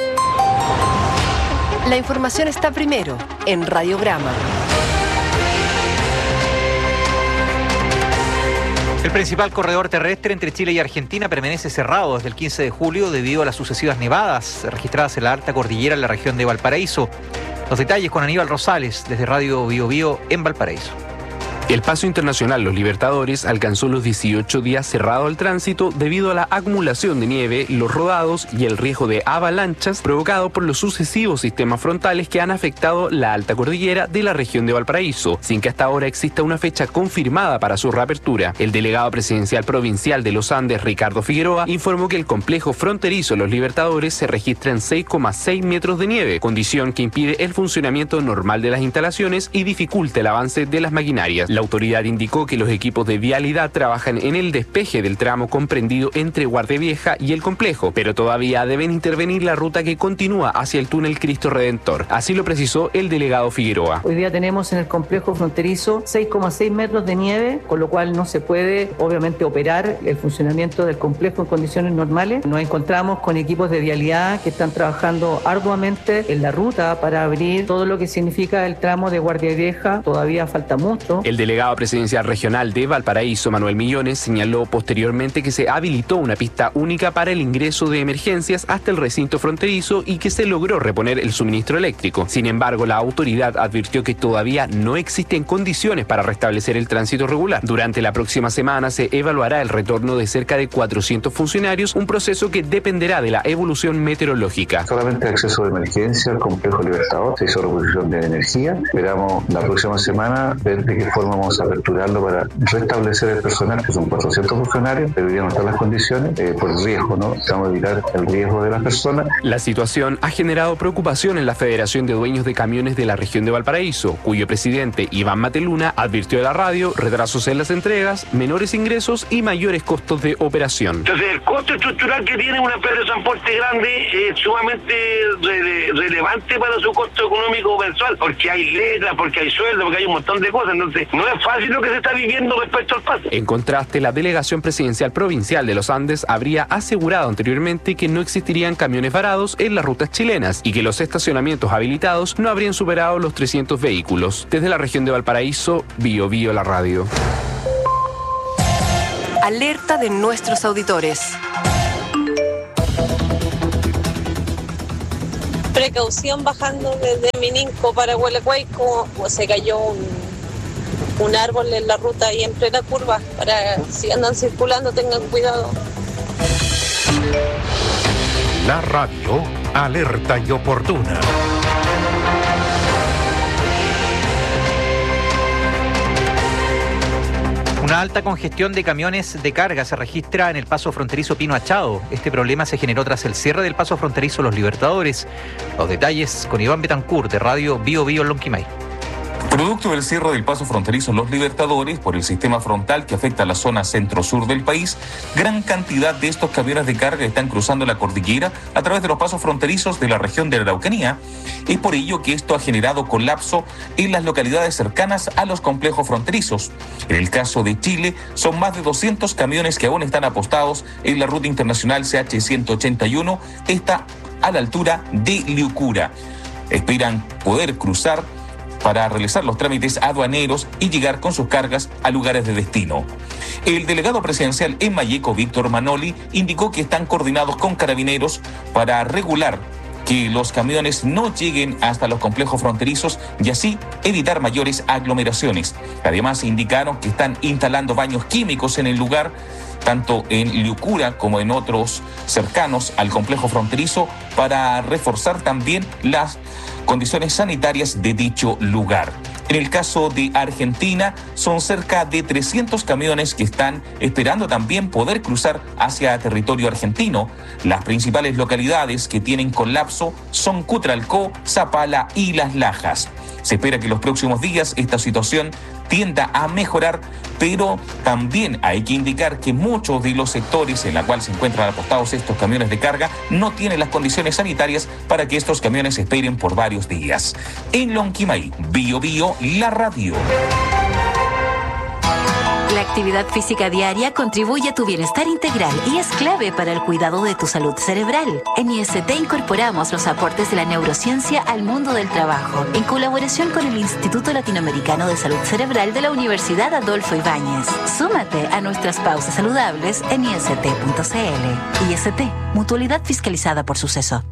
[SPEAKER 3] La información está primero en Radiograma.
[SPEAKER 1] El principal corredor terrestre entre Chile y Argentina permanece cerrado desde el quince de julio debido a las sucesivas nevadas registradas en la alta cordillera en la región de Valparaíso. Los detalles con Aníbal Rosales desde Radio Bío Bío en Valparaíso.
[SPEAKER 22] El paso internacional Los Libertadores alcanzó los dieciocho días cerrado al tránsito debido a la acumulación de nieve, los rodados y el riesgo de avalanchas provocado por los sucesivos sistemas frontales que han afectado la alta cordillera de la región de Valparaíso, sin que hasta ahora exista una fecha confirmada para su reapertura. El delegado presidencial provincial de los Andes, Ricardo Figueroa, informó que el complejo fronterizo Los Libertadores se registra en seis coma seis metros de nieve, condición que impide el funcionamiento normal de las instalaciones y dificulta el avance de las maquinarias. La autoridad indicó que los equipos de vialidad trabajan en el despeje del tramo comprendido entre Guardia Vieja y el complejo, pero todavía deben intervenir la ruta que continúa hacia el túnel Cristo Redentor. Así lo precisó el delegado Figueroa.
[SPEAKER 23] Hoy día tenemos en el complejo fronterizo seis coma seis metros de nieve, con lo cual no se puede obviamente operar el funcionamiento del complejo en condiciones normales. Nos encontramos con equipos de vialidad que están trabajando arduamente en la ruta para abrir todo lo que significa el tramo de Guardia Vieja. Todavía falta mucho.
[SPEAKER 22] El delegado presidencial regional de Valparaíso, Manuel Millones, señaló posteriormente que se habilitó una pista única para el ingreso de emergencias hasta el recinto fronterizo y que se logró reponer el suministro eléctrico. Sin embargo, la autoridad advirtió que todavía no existen condiciones para restablecer el tránsito regular. Durante la próxima semana se evaluará el retorno de cerca de cuatrocientos funcionarios, un proceso que dependerá de la evolución meteorológica.
[SPEAKER 24] Solamente acceso de emergencia al complejo Libertador, se hizo reposición de energía. Esperamos la próxima semana ver de qué forma vamos a aperturarlo para restablecer el personal, que son cuatrocientos funcionarios, deberían estar las condiciones, eh, por el riesgo, ¿no? Estamos a evitar el riesgo de las personas.
[SPEAKER 22] La situación ha generado preocupación en la Federación de Dueños de Camiones de la región de Valparaíso, cuyo presidente, Iván Mateluna, advirtió a la radio retrasos en las entregas, menores ingresos y mayores costos de operación.
[SPEAKER 25] Entonces, el costo estructural que tiene una empresa de transporte grande es sumamente re relevante para su costo económico mensual, porque hay letras, porque hay sueldo, porque hay un montón de cosas. Entonces, no es fácil lo que se está viviendo respecto al paso.
[SPEAKER 22] En contraste, la Delegación Presidencial Provincial de los Andes habría asegurado anteriormente que no existirían camiones varados en las rutas chilenas y que los estacionamientos habilitados no habrían superado los trescientos vehículos. Desde la región de Valparaíso, Bío Bío la radio.
[SPEAKER 3] Alerta de nuestros auditores.
[SPEAKER 5] Precaución bajando desde Mininco para Huelecuayco, se cayó un, un árbol en la ruta y en plena curva. Para si andan circulando tengan cuidado.
[SPEAKER 2] La radio, alerta y oportuna.
[SPEAKER 1] Una alta congestión de camiones de carga se registra en el paso fronterizo Pino Achado. Este problema se generó tras el cierre del paso fronterizo Los Libertadores. Los detalles con Iván Betancourt de Radio Bio Bio Lonquimay.
[SPEAKER 6] Producto del cierre del paso fronterizo Los Libertadores por el sistema frontal que afecta a la zona centro-sur del país, gran cantidad de estos camiones de carga están cruzando la cordillera a través de los pasos fronterizos de la región de la Araucanía. Es por ello que esto ha generado colapso en las localidades cercanas a los complejos fronterizos. En el caso de Chile, son más de doscientos camiones que aún están apostados en la ruta internacional C H ciento ochenta y uno, esta a la altura de Liucura. Esperan poder cruzar para realizar los trámites aduaneros y llegar con sus cargas a lugares de destino. El delegado presidencial en Malleco, Víctor Manoli, indicó que están coordinados con carabineros para regular que los camiones no lleguen hasta los complejos fronterizos y así evitar mayores aglomeraciones. Además, indicaron que están instalando baños químicos en el lugar, tanto en Liucura como en otros cercanos al complejo fronterizo, para reforzar también las condiciones sanitarias de dicho lugar. En el caso de Argentina, son cerca de trescientos camiones que están esperando también poder cruzar hacia territorio argentino. Las principales localidades que tienen colapso son Cutralcó, Zapala y Las Lajas. Se espera que en los próximos días esta situación tienda a mejorar, pero también hay que indicar que muchos de los sectores en los cuales se encuentran apostados estos camiones de carga no tienen las condiciones sanitarias para que estos camiones esperen por varios días. En Lonquimay, Bio Bio, la radio.
[SPEAKER 8] La actividad física diaria contribuye a tu bienestar integral y es clave para el cuidado de tu salud cerebral. En I S T incorporamos los aportes de la neurociencia al mundo del trabajo, en colaboración con el Instituto Latinoamericano de Salud Cerebral de la Universidad Adolfo Ibáñez. Súmate a nuestras pausas saludables en I S T punto C L. I S T, mutualidad fiscalizada por Suceso.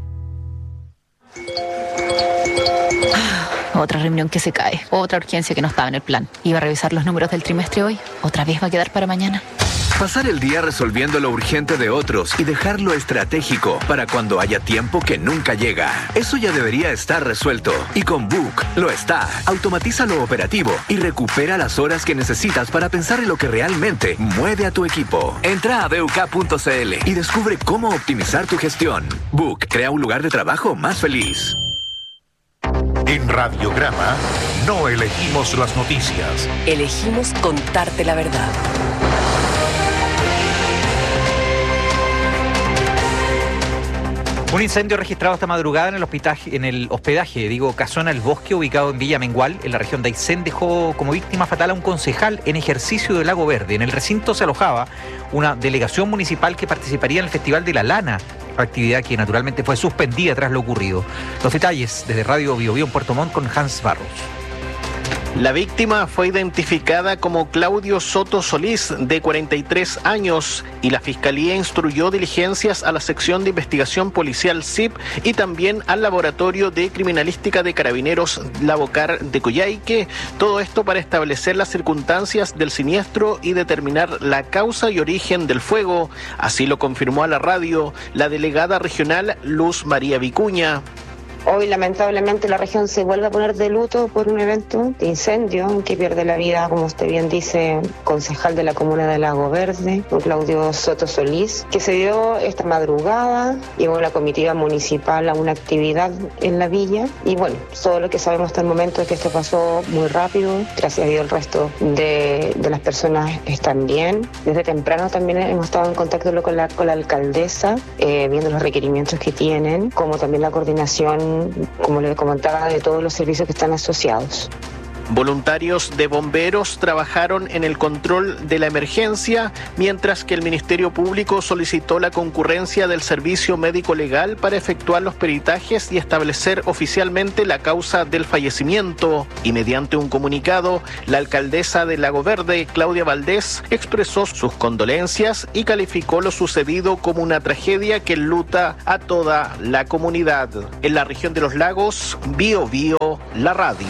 [SPEAKER 9] Otra reunión que se cae, otra urgencia que no estaba en el plan. Iba a revisar los números del trimestre hoy, otra vez va a quedar para mañana.
[SPEAKER 11] Pasar el día resolviendo lo urgente de otros y dejar lo estratégico para cuando haya tiempo que nunca llega. Eso ya debería estar resuelto. Y con Book lo está. Automatiza lo operativo y recupera las horas que necesitas para pensar en lo que realmente mueve a tu equipo. Entra a B U K punto C L y descubre cómo optimizar tu gestión. Book crea un lugar de trabajo más feliz.
[SPEAKER 2] En Radiograma no elegimos las noticias.
[SPEAKER 3] Elegimos contarte la verdad.
[SPEAKER 1] Un incendio registrado esta madrugada en el hospedaje, en el hospedaje, digo, Casona El Bosque, ubicado en Villa Mengual, en la región de Aysén, dejó como víctima fatal a un concejal en ejercicio de Lago Verde. En el recinto se alojaba una delegación municipal que participaría en el Festival de la Lana, actividad que naturalmente fue suspendida tras lo ocurrido. Los detalles desde Radio Bio Bio en Puerto Montt con Hans Barros.
[SPEAKER 26] La víctima fue identificada como Claudio Soto Solís, de cuarenta y tres años, y la Fiscalía instruyó diligencias a la sección de investigación policial S I P y también al Laboratorio de Criminalística de Carabineros Lavocar de Coyhaique. Todo esto para establecer las circunstancias del siniestro y determinar la causa y origen del fuego. Así lo confirmó a la radio la delegada regional Luz María Vicuña.
[SPEAKER 27] Hoy lamentablemente la región se vuelve a poner de luto por un evento de incendio en que pierde la vida, como usted bien dice, concejal de la comuna de Lago Verde, Claudio Soto Solís, que se dio esta madrugada. Llevó la comitiva municipal a una actividad en la villa y bueno, todo lo que sabemos hasta el momento es que esto pasó muy rápido. Gracias a Dios el resto de, de las personas están bien. Desde temprano también hemos estado en contacto con la, con la alcaldesa, eh, viendo los requerimientos que tienen, como también la coordinación, como les comentaba, de todos los servicios que están asociados.
[SPEAKER 26] Voluntarios de bomberos trabajaron en el control de la emergencia, mientras que el Ministerio Público solicitó la concurrencia del Servicio Médico Legal para efectuar los peritajes y establecer oficialmente la causa del fallecimiento. Y mediante un comunicado, la alcaldesa de Lago Verde, Claudia Valdés, expresó sus condolencias y calificó lo sucedido como una tragedia que enluta a toda la comunidad. En la región de los lagos, Bio Bio, la radio.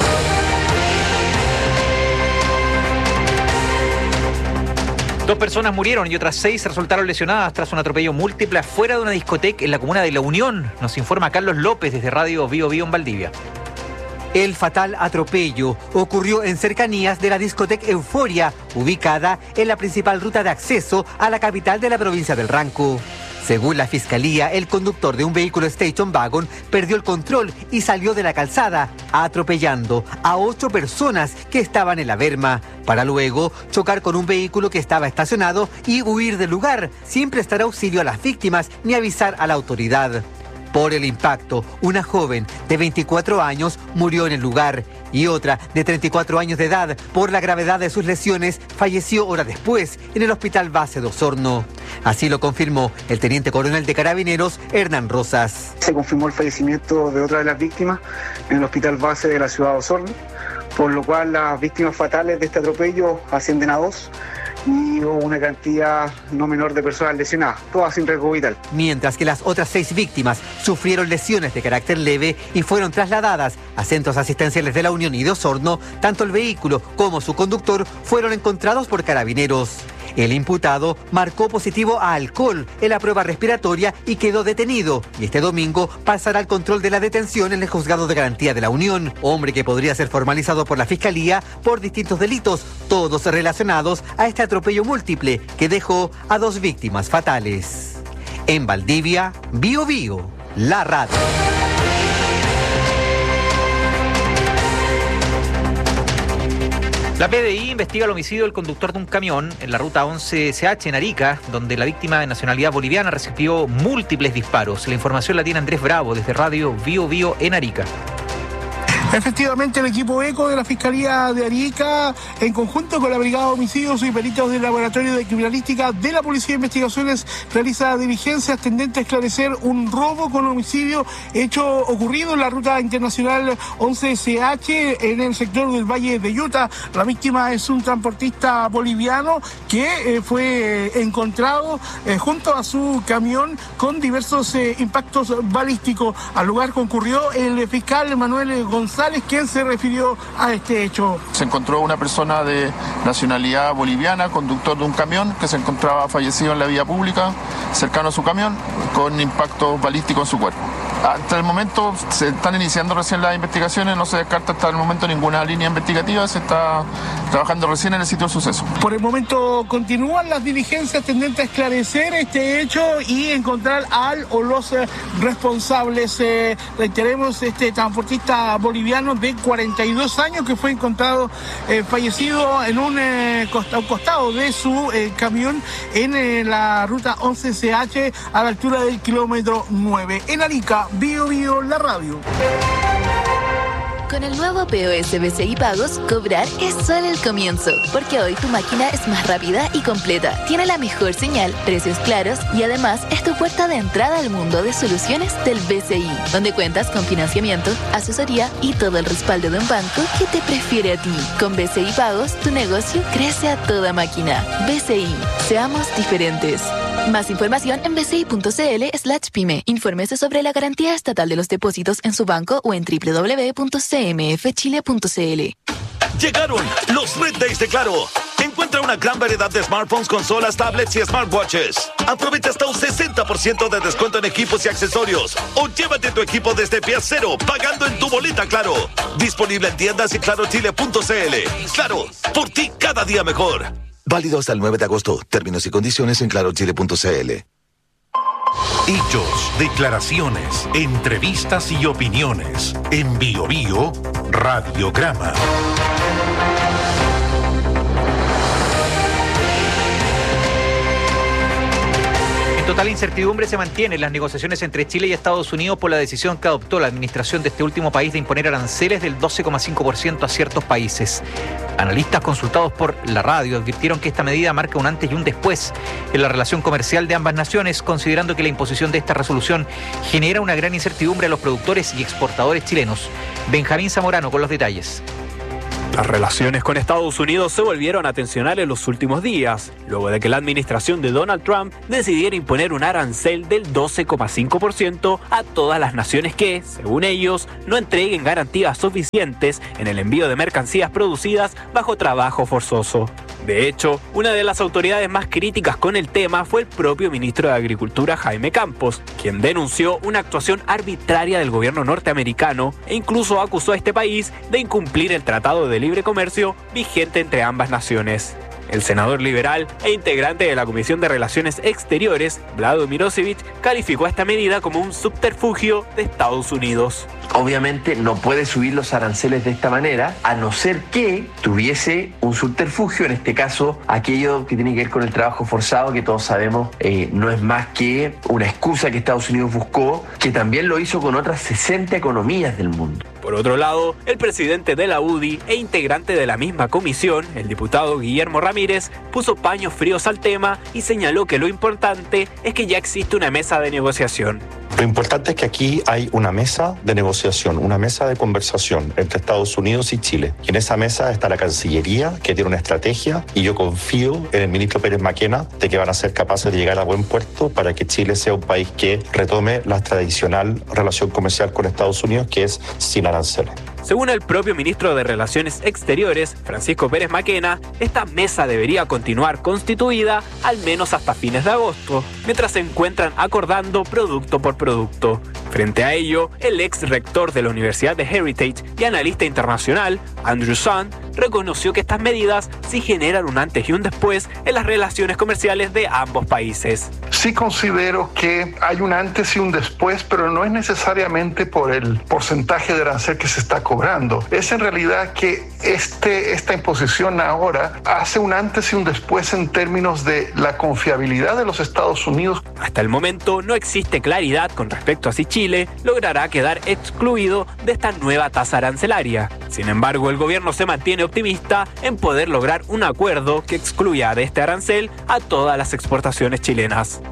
[SPEAKER 1] Dos personas murieron y otras seis resultaron lesionadas tras un atropello múltiple afuera de una discoteca en la comuna de La Unión. Nos informa Carlos López desde Radio Bio Bio en Valdivia.
[SPEAKER 17] El fatal atropello ocurrió en cercanías de la discoteca Euforia, ubicada en la principal ruta de acceso a la capital de la provincia del Ranco. Según la fiscalía, el conductor de un vehículo Station Wagon perdió el control y salió de la calzada, atropellando a ocho personas que estaban en la berma, para luego chocar con un vehículo que estaba estacionado y huir del lugar, sin prestar auxilio a las víctimas ni avisar a la autoridad. Por el impacto, una joven de veinticuatro años murió en el lugar y otra de treinta y cuatro años de edad, por la gravedad de sus lesiones, falleció horas después en el Hospital Base de Osorno. Así lo confirmó el teniente coronel de Carabineros, Hernán Rosas.
[SPEAKER 7] Se confirmó el fallecimiento de otra de las víctimas en el Hospital Base de la ciudad de Osorno, por lo cual las víctimas fatales de este atropello ascienden a dos. Y hubo una cantidad no menor de personas lesionadas, todas sin riesgo vital.
[SPEAKER 17] Mientras que las otras seis víctimas sufrieron lesiones de carácter leve y fueron trasladadas a centros asistenciales de La Unión y de Osorno, tanto el vehículo como su conductor fueron encontrados por Carabineros. El imputado marcó positivo a alcohol en la prueba respiratoria y quedó detenido. Y este domingo pasará al control de la detención en el Juzgado de Garantía de La Unión, hombre que podría ser formalizado por la Fiscalía por distintos delitos, todos relacionados a este atropello múltiple que dejó a dos víctimas fatales. En Valdivia, Bio Bio, la radio.
[SPEAKER 1] La P D I investiga el homicidio del conductor de un camión en la ruta once S H en Arica, donde la víctima de nacionalidad boliviana recibió múltiples disparos. La información la tiene Andrés Bravo desde Radio Bio Bio en Arica.
[SPEAKER 10] Efectivamente, el equipo ECO de la Fiscalía de Arica, en conjunto con la Brigada de Homicidios y peritos del Laboratorio de Criminalística de la Policía de Investigaciones, realiza diligencias tendentes a esclarecer un robo con homicidio hecho ocurrido en la ruta internacional once S H en el sector del Valle de Utah. La víctima es un transportista boliviano que eh, fue encontrado eh, junto a su camión con diversos eh, impactos balísticos. Al lugar concurrió el fiscal Manuel González, quien se refirió a este hecho.
[SPEAKER 12] Se encontró una persona de nacionalidad boliviana, conductor de un camión, que se encontraba fallecido en la vía pública, cercano a su camión, con impactos balísticos en su cuerpo. Hasta el momento se están iniciando recién las investigaciones, no se descarta hasta el momento ninguna línea investigativa, se está trabajando recién en el sitio del suceso.
[SPEAKER 10] Por el momento continúan las diligencias tendentes a esclarecer este hecho y encontrar al o los eh, responsables. Eh, reiteremos, este transportista boliviano de cuarenta y dos años que fue encontrado eh, fallecido en un eh, costado, costado de su eh, camión en eh, la ruta once S H a la altura del kilómetro nueve. En Arica, Bio Bio, la radio.
[SPEAKER 21] Con el nuevo P O S B C I Pagos, cobrar es solo el comienzo, porque hoy tu máquina es más rápida y completa, tiene la mejor señal, precios claros y además es tu puerta de entrada al mundo de soluciones del B C I, donde cuentas con financiamiento, asesoría y todo el respaldo de un banco que te prefiere a ti. Con B C I Pagos, tu negocio crece a toda máquina. B C I, seamos diferentes. Más información en bci.cl slash pyme. Infórmese sobre la garantía estatal de los depósitos en su banco o en doble u doble u doble u punto c m f chile punto c l.
[SPEAKER 20] Llegaron los Red Days de Claro. Encuentra una gran variedad de smartphones, consolas, tablets y smartwatches. Aprovecha hasta un sesenta por ciento de descuento en equipos y accesorios. O llévate tu equipo desde pie cero, pagando en tu boleta Claro. Disponible en tiendas y claro chile punto c l. Claro, por ti cada día mejor. Válido hasta el nueve de agosto. Términos y condiciones en claro chile punto c l.
[SPEAKER 2] Hechos, declaraciones, entrevistas y opiniones. En Bio Bio, Radiograma.
[SPEAKER 1] Total incertidumbre se mantiene en las negociaciones entre Chile y Estados Unidos por la decisión que adoptó la administración de este último país de imponer aranceles del doce coma cinco por ciento a ciertos países. Analistas consultados por la radio advirtieron que esta medida marca un antes y un después en la relación comercial de ambas naciones, considerando que la imposición de esta resolución genera una gran incertidumbre a los productores y exportadores chilenos. Benjamín Zamorano con los detalles.
[SPEAKER 4] Las relaciones con Estados Unidos se volvieron a tensionar en los últimos días, luego de que la administración de Donald Trump decidiera imponer un arancel del doce coma cinco por ciento a todas las naciones que, según ellos, no entreguen garantías suficientes en el envío de mercancías producidas bajo trabajo forzoso. De hecho, una de las autoridades más críticas con el tema fue el propio ministro de Agricultura, Jaime Campos, quien denunció una actuación arbitraria del gobierno norteamericano e incluso acusó a este país de incumplir el Tratado de Libre Comercio vigente entre ambas naciones. El senador liberal e integrante de la Comisión de Relaciones Exteriores, Vlado Mirosevic, calificó esta medida como un subterfugio de Estados Unidos.
[SPEAKER 13] Obviamente no puede subir los aranceles de esta manera, a no ser que tuviese un subterfugio, en este caso aquello que tiene que ver con el trabajo forzado, que todos sabemos eh, no es más que una excusa que Estados Unidos buscó, que también lo hizo con otras sesenta economías del mundo.
[SPEAKER 4] Por otro lado, el presidente de la U D I e integrante de la misma comisión, el diputado Guillermo Ramírez, puso paños fríos al tema y señaló que lo importante es que ya existe una mesa de negociación.
[SPEAKER 14] Lo importante es que aquí hay una mesa de negociación, una mesa de conversación entre Estados Unidos y Chile. Y en esa mesa está la Cancillería, que tiene una estrategia, y yo confío en el ministro Pérez Maquena de que van a ser capaces de llegar a buen puerto para que Chile sea un país que retome la tradicional relación comercial con Estados Unidos, que es sin aranceles.
[SPEAKER 4] Según el propio ministro de Relaciones Exteriores, Francisco Pérez Maquena, esta mesa debería continuar constituida al menos hasta fines de agosto, mientras se encuentran acordando producto por producto. Frente a ello, el ex rector de la Universidad de Heritage y analista internacional, Andrew Sund, reconoció que estas medidas sí generan un antes y un después en las relaciones comerciales de ambos países.
[SPEAKER 15] Sí considero que hay un antes y un después, pero no es necesariamente por el porcentaje de arancel que se está cobrando. Es en realidad que este, esta imposición ahora hace un antes y un después en términos de la confiabilidad de los Estados Unidos.
[SPEAKER 4] Hasta el momento no existe claridad con respecto a si Chile logrará quedar excluido de esta nueva tasa arancelaria. Sin embargo, el gobierno se mantiene optimista en poder lograr un acuerdo que excluya de este arancel a todas las exportaciones chilenas.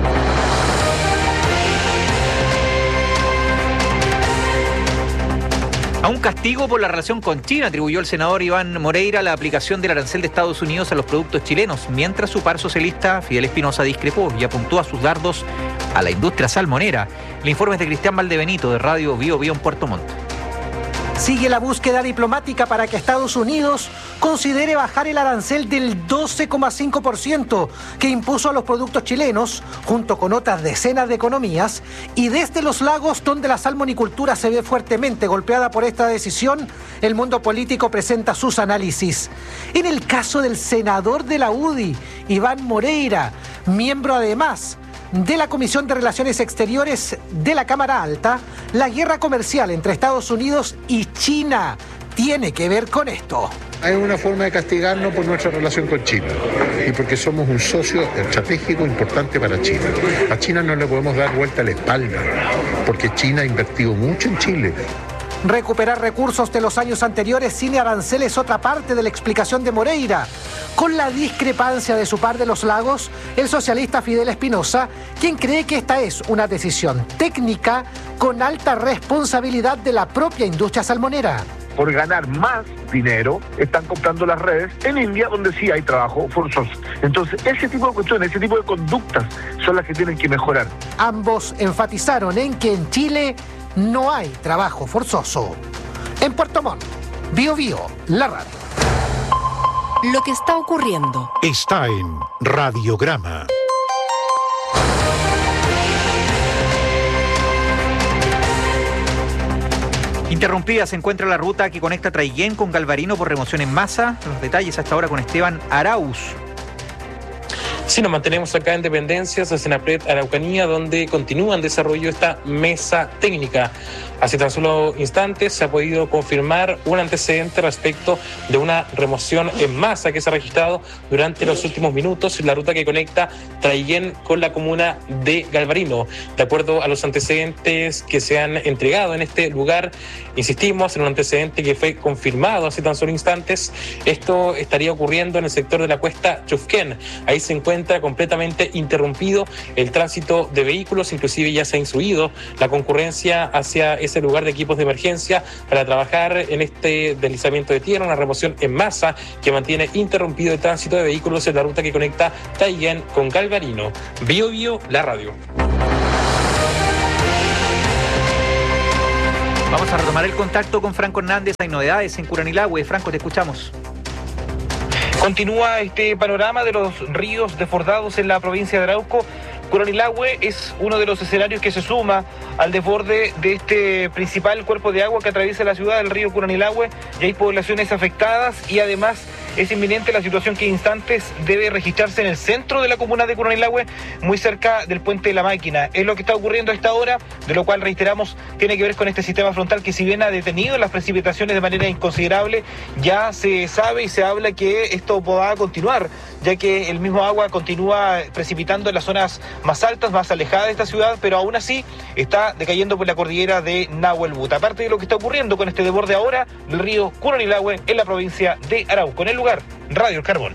[SPEAKER 1] A un castigo por la relación con China atribuyó el senador Iván Moreira la aplicación del arancel de Estados Unidos a los productos chilenos, mientras su par socialista Fidel Espinosa discrepó y apuntó a sus dardos a la industria salmonera. El informe es de Cristian Valdebenito, de Radio Bio Bio en Puerto Montt.
[SPEAKER 16] Sigue la búsqueda diplomática para que Estados Unidos considere bajar el arancel del doce coma cinco por ciento que impuso a los productos chilenos, junto con otras decenas de economías, y desde los lagos donde la salmonicultura se ve fuertemente golpeada por esta decisión, el mundo político presenta sus análisis. En el caso del senador de la U D I, Iván Moreira, miembro además de la Comisión de Relaciones Exteriores de la Cámara Alta, la guerra comercial entre Estados Unidos y China tiene que ver con esto.
[SPEAKER 18] Hay una forma de castigarnos por nuestra relación con China y porque somos un socio estratégico importante para China. A China no le podemos dar vuelta a la espalda porque China ha invertido mucho en Chile.
[SPEAKER 16] Recuperar recursos de los años anteriores sin arancel es otra parte de la explicación de Moreira. Con la discrepancia de su par de los lagos, el socialista Fidel Espinosa, quien cree que esta es una decisión técnica con alta responsabilidad de la propia industria salmonera.
[SPEAKER 19] Por ganar más dinero, están comprando las redes en India, donde sí hay trabajo forzoso. Entonces, ese tipo de cuestiones, ese tipo de conductas son las que tienen que mejorar.
[SPEAKER 16] Ambos enfatizaron en que en Chile no hay trabajo forzoso. En Puerto Montt, Bio Bio, la radio.
[SPEAKER 3] Lo que está ocurriendo
[SPEAKER 2] está en Radiograma.
[SPEAKER 1] Interrumpida se encuentra la ruta que conecta Traiguén con Galvarino por remoción en masa. Los detalles hasta ahora con Esteban Arauz.
[SPEAKER 5] Sí, nos mantenemos acá en Dependencias, en Senapred Araucanía, donde continúa en desarrollo esta mesa técnica. Hace tan solo instantes se ha podido confirmar un antecedente respecto de una remoción en masa que se ha registrado durante los últimos minutos en la ruta que conecta Traiguén con la comuna de Galvarino. De acuerdo a los antecedentes que se han entregado en este lugar, insistimos en un antecedente que fue confirmado hace tan solo instantes. Esto estaría ocurriendo en el sector de la cuesta Chufquén. Ahí se encuentra completamente interrumpido el tránsito de vehículos, inclusive ya se ha instruido la concurrencia hacia ese lugar de equipos de emergencia para trabajar en este deslizamiento de tierra, una remoción en masa que mantiene interrumpido el tránsito de vehículos en la ruta que conecta Traiguén con Galvarino. Bio Bio, la radio.
[SPEAKER 1] Vamos a retomar el contacto con Franco Hernández. Hay novedades en Curanilahue. Franco, te escuchamos.
[SPEAKER 6] Continúa este panorama de los ríos desbordados en la provincia de Arauco. Curanilahue es uno de los escenarios que se suma al desborde de este principal cuerpo de agua que atraviesa la ciudad del río Curanilahue. Ya hay poblaciones afectadas y además es inminente la situación que en instantes debe registrarse en el centro de la comuna de Curanilahue, muy cerca del puente de la Máquina. Es lo que está ocurriendo a esta hora, de lo cual reiteramos tiene que ver con este sistema frontal que, si bien ha detenido las precipitaciones de manera inconsiderable, ya se sabe y se habla que esto va a continuar, ya que el mismo agua continúa precipitando en las zonas más altas, más alejadas de esta ciudad, pero aún así está decayendo por la cordillera de Nahuelbuta. Aparte de lo que está ocurriendo con este desborde ahora del río Curanilahue en la provincia de Arauco. En el lugar, Radio El Carbón.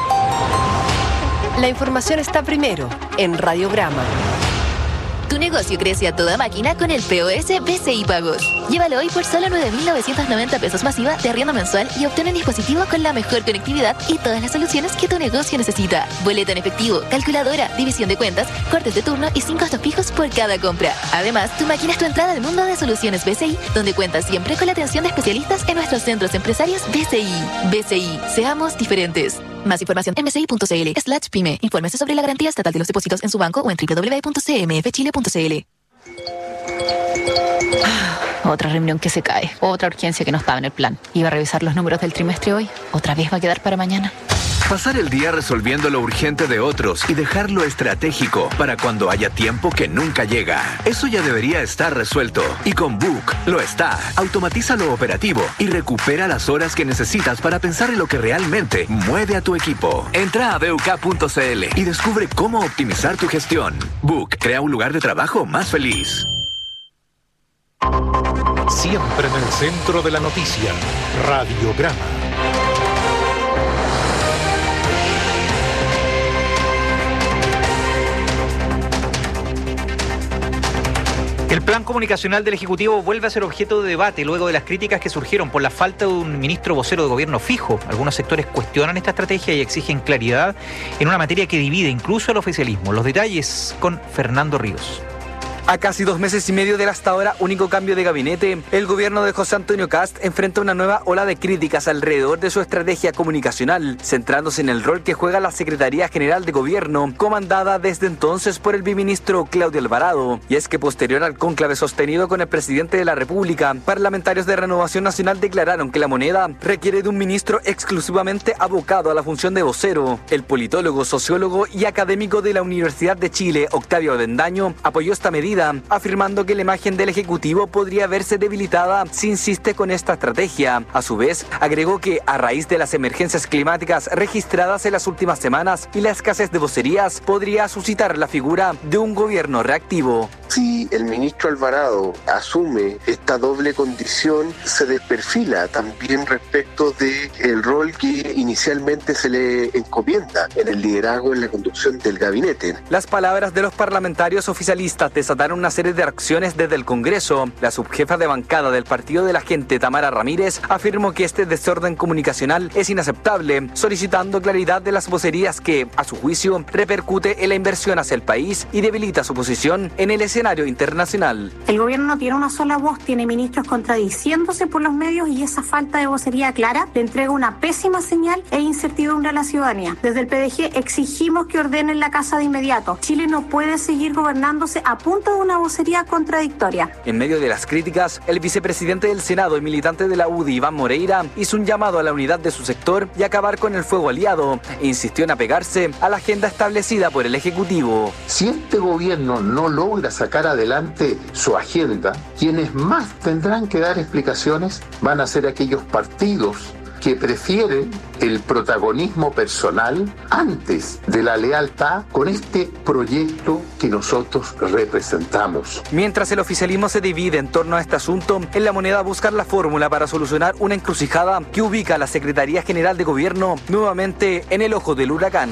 [SPEAKER 3] La información está primero en Radiograma.
[SPEAKER 21] Tu negocio crece a toda máquina con el P O S B C I Pagos. Llévalo hoy por solo nueve mil novecientos noventa pesos masiva de arriendo mensual y obtén un dispositivo con la mejor conectividad y todas las soluciones que tu negocio necesita. Boleto en efectivo, calculadora, división de cuentas, cortes de turno y sin costos fijos por cada compra. Además, tu máquina es tu entrada al mundo de soluciones B C I, donde cuentas siempre con la atención de especialistas en nuestros centros empresarios B C I. B C I, seamos diferentes. Más información en bci.cl slash pyme. Infórmese sobre la garantía estatal de los depósitos en su banco o en doble u doble u doble u punto c m f chile punto c l.
[SPEAKER 9] Otra reunión que se cae. Otra urgencia que no estaba en el plan. Iba a revisar los números del trimestre hoy. Otra vez va a quedar para mañana.
[SPEAKER 11] Pasar el día resolviendo lo urgente de otros y dejar lo estratégico para cuando haya tiempo que nunca llega. Eso ya debería estar resuelto. Y con Book lo está. Automatiza lo operativo y recupera las horas que necesitas para pensar en lo que realmente mueve a tu equipo. Entra a b u k punto c l y descubre cómo optimizar tu gestión. Book crea un lugar de trabajo más feliz.
[SPEAKER 2] Siempre en el centro de la noticia. Radiograma.
[SPEAKER 1] El plan comunicacional del Ejecutivo vuelve a ser objeto de debate luego de las críticas que surgieron por la falta de un ministro vocero de gobierno fijo. Algunos sectores cuestionan esta estrategia y exigen claridad en una materia que divide incluso al oficialismo. Los detalles con Fernando Ríos.
[SPEAKER 8] A casi dos meses y medio del hasta ahora único cambio de gabinete, el gobierno de José Antonio Kast enfrenta una nueva ola de críticas alrededor de su estrategia comunicacional, centrándose en el rol que juega la Secretaría General de Gobierno, comandada desde entonces por el biministro Claudio Alvarado. Y es que posterior al cónclave sostenido con el presidente de la República, parlamentarios de Renovación Nacional declararon que la moneda requiere de un ministro exclusivamente abocado a la función de vocero. El politólogo, sociólogo y académico de la Universidad de Chile, Octavio Avendaño, apoyó esta medida, afirmando que la imagen del Ejecutivo podría verse debilitada si insiste con esta estrategia. A su vez, agregó que a raíz de las emergencias climáticas registradas en las últimas semanas y la escasez de vocerías, podría suscitar la figura de un gobierno reactivo.
[SPEAKER 22] Si el ministro Alvarado asume esta doble condición, se desperfila también respecto del rol que inicialmente se le encomienda en el liderazgo en la conducción del gabinete.
[SPEAKER 8] Las palabras de los parlamentarios oficialistas desataron una serie de reacciones desde el Congreso. La subjefa de bancada del Partido de la Gente, Tamara Ramírez, afirmó que este desorden comunicacional es inaceptable, solicitando claridad de las vocerías que, a su juicio, repercute en la inversión hacia el país y debilita su posición en el escenario escenario internacional.
[SPEAKER 7] El gobierno no tiene una sola voz, tiene ministros contradiciéndose por los medios y esa falta de vocería clara le entrega una pésima señal e incertidumbre a la ciudadanía. Desde el P D G exigimos que ordenen la casa de inmediato. Chile no puede seguir gobernándose a punto de una vocería contradictoria.
[SPEAKER 8] En medio de las críticas, el vicepresidente del Senado y militante de la U D I, Iván Moreira, hizo un llamado a la unidad de su sector y acabar con el fuego aliado e insistió en apegarse a la agenda establecida por el Ejecutivo.
[SPEAKER 17] Si este gobierno no logra sacar adelante su agenda, quienes más tendrán que dar explicaciones van a ser aquellos partidos que prefieren el protagonismo personal antes de la lealtad con este proyecto que nosotros representamos.
[SPEAKER 8] Mientras el oficialismo se divide en torno a este asunto, en La Moneda buscar la fórmula para solucionar una encrucijada que ubica a la Secretaría General de Gobierno nuevamente en el ojo del huracán.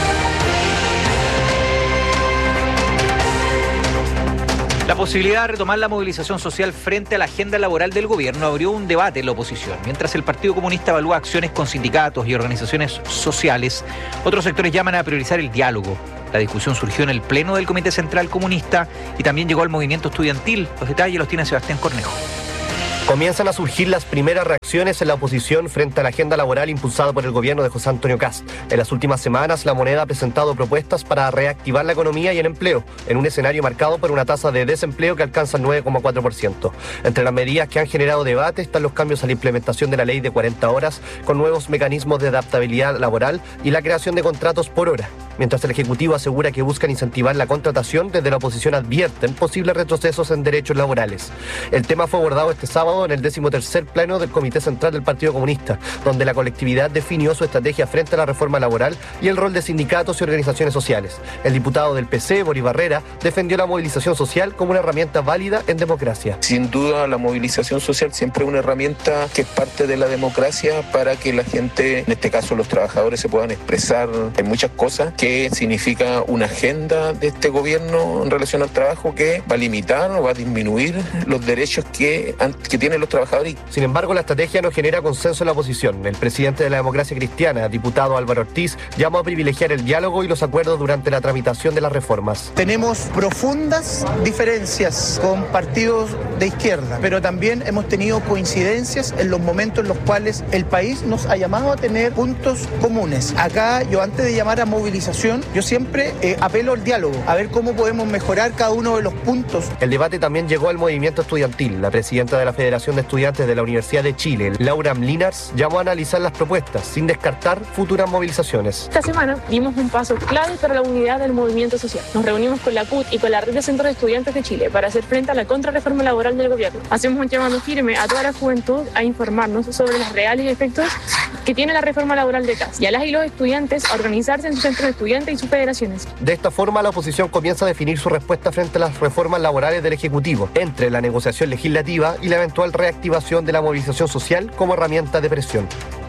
[SPEAKER 1] La posibilidad de retomar la movilización social frente a la agenda laboral del gobierno abrió un debate en la oposición. Mientras el Partido Comunista evalúa acciones con sindicatos y organizaciones sociales, otros sectores llaman a priorizar el diálogo. La discusión surgió en el pleno del Comité Central Comunista y también llegó al movimiento estudiantil. Los detalles los tiene Sebastián Cornejo.
[SPEAKER 23] Comienzan a surgir las primeras reacciones en la oposición frente a la agenda laboral impulsada por el gobierno de José Antonio Kast. En las últimas semanas, La Moneda ha presentado propuestas para reactivar la economía y el empleo, en un escenario marcado por una tasa de desempleo que alcanza el nueve coma cuatro por ciento. Entre las medidas que han generado debate están los cambios a la implementación de la ley de cuarenta horas, con nuevos mecanismos de adaptabilidad laboral y la creación de contratos por hora. Mientras el Ejecutivo asegura que buscan incentivar la contratación, desde la oposición advierten posibles retrocesos en derechos laborales. El tema fue abordado este sábado en el decimotercer pleno del Comité Central del Partido Comunista, donde la colectividad definió su estrategia frente a la reforma laboral y el rol de sindicatos y organizaciones sociales. El diputado del P C, Boris Barrera, defendió la movilización social como una herramienta válida en democracia.
[SPEAKER 24] Sin duda, la movilización social siempre es una herramienta que es parte de la democracia para que la gente, en este caso los trabajadores, se puedan expresar en muchas cosas, que significa una agenda de este gobierno en relación al trabajo que va a limitar o va a disminuir los derechos que, que tienen los trabajadores.
[SPEAKER 23] Sin embargo, la estrategia no genera consenso en la oposición. El presidente de la Democracia Cristiana, diputado Álvaro Ortiz, llamó a privilegiar el diálogo y los acuerdos durante la tramitación de las reformas.
[SPEAKER 25] Tenemos profundas diferencias con partidos de izquierda, pero también hemos tenido coincidencias en los momentos en los cuales el país nos ha llamado a tener puntos comunes. Acá, yo antes de llamar a movilización, yo siempre eh, apelo al diálogo, a ver cómo podemos mejorar cada uno de los puntos.
[SPEAKER 23] El debate también llegó al movimiento estudiantil. La presidenta de la Federación de Estudiantes de la Universidad de Chile, Laura Mlinars, llamó a analizar las propuestas sin descartar futuras movilizaciones.
[SPEAKER 26] Esta semana dimos un paso clave para la unidad del movimiento social. Nos reunimos con la C U T y con la Red de Centros de Estudiantes de Chile para hacer frente a la contrarreforma laboral del gobierno. Hacemos un llamado firme a toda la juventud a informarnos sobre los reales efectos que tiene la reforma laboral de Kast y a las y los estudiantes a organizarse en sus centros de estudiantes y sus federaciones.
[SPEAKER 23] De esta forma, la oposición comienza a definir su respuesta frente a las reformas laborales del Ejecutivo, entre la negociación legislativa y la eventual reactivación de la movilización social como herramienta de presión.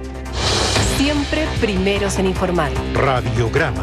[SPEAKER 3] Siempre primeros en informar.
[SPEAKER 2] Radiograma.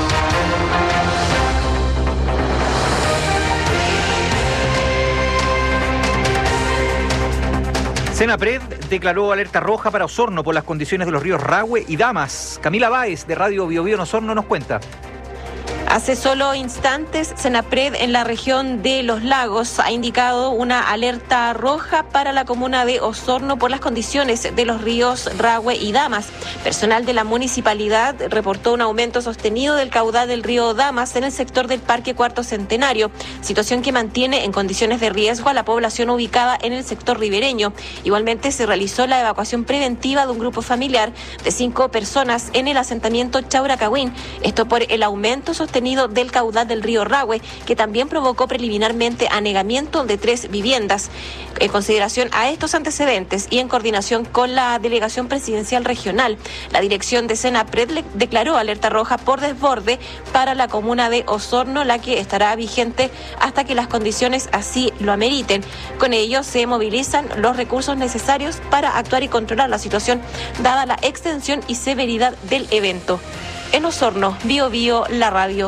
[SPEAKER 1] Senapred declaró alerta roja para Osorno por las condiciones de los ríos Rahue y Damas. Camila Báez, de Radio Bio Bio en Osorno, nos cuenta.
[SPEAKER 27] Hace solo instantes, Senapred en la región de Los Lagos ha indicado una alerta roja para la comuna de Osorno por las condiciones de los ríos Rahue y Damas. Personal de la municipalidad reportó un aumento sostenido del caudal del río Damas en el sector del Parque Cuarto Centenario, situación que mantiene en condiciones de riesgo a la población ubicada en el sector ribereño. Igualmente se realizó la evacuación preventiva de un grupo familiar de cinco personas en el asentamiento Chauracahuín, esto por el aumento sostenido del caudal del río Rahue, que también provocó preliminarmente anegamiento de tres viviendas. En consideración a estos antecedentes y en coordinación con la Delegación Presidencial Regional, la dirección de Senapred declaró alerta roja por desborde para la comuna de Osorno, la que estará vigente hasta que las condiciones así lo ameriten. Con ello se movilizan los recursos necesarios para actuar y controlar la situación, dada la extensión y severidad del evento. En Osorno, Bio Bio, la radio.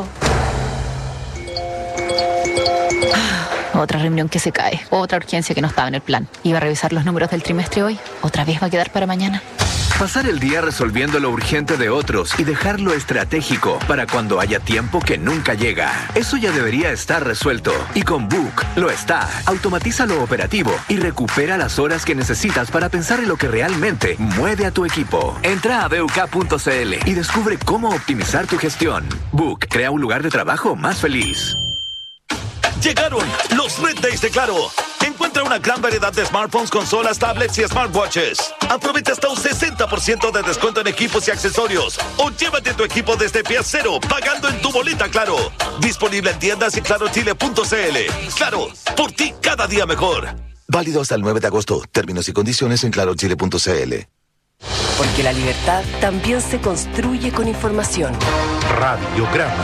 [SPEAKER 9] Otra reunión que se cae, otra urgencia que no estaba en el plan. Iba a revisar los números del trimestre hoy, otra vez va a quedar para mañana.
[SPEAKER 11] Pasar el día resolviendo lo urgente de otros y dejar lo estratégico para cuando haya tiempo que nunca llega. Eso ya debería estar resuelto. Y con Book lo está. Automatiza lo operativo y recupera las horas que necesitas para pensar en lo que realmente mueve a tu equipo. Entra a b u k punto c l y descubre cómo optimizar tu gestión. Book crea un lugar de trabajo más feliz.
[SPEAKER 4] Llegaron los Red Days de Claro. Encuentra una gran variedad de smartphones, consolas, tablets y smartwatches. Aprovecha hasta un sesenta por ciento de descuento en equipos y accesorios. O llévate tu equipo desde pie cero, pagando en tu boleta Claro. Disponible en tiendas y claro chile punto c l. Claro, por ti cada día mejor.
[SPEAKER 10] Válido hasta el nueve de agosto. Términos y condiciones en claro chile punto c l.
[SPEAKER 3] Porque la libertad también se construye con información.
[SPEAKER 2] Radiograma.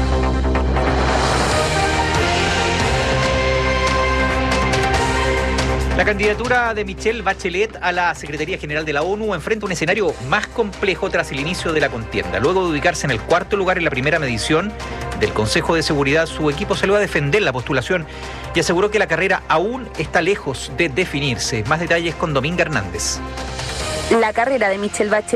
[SPEAKER 1] La candidatura de Michelle Bachelet a la Secretaría General de la ONU enfrenta un escenario más complejo tras el inicio de la contienda. Luego de ubicarse en el cuarto lugar en la primera medición del Consejo de Seguridad, su equipo salió a defender la postulación y aseguró que la carrera aún está lejos de definirse. Más detalles con Dominga Hernández.
[SPEAKER 12] La carrera de Michelle Bachelet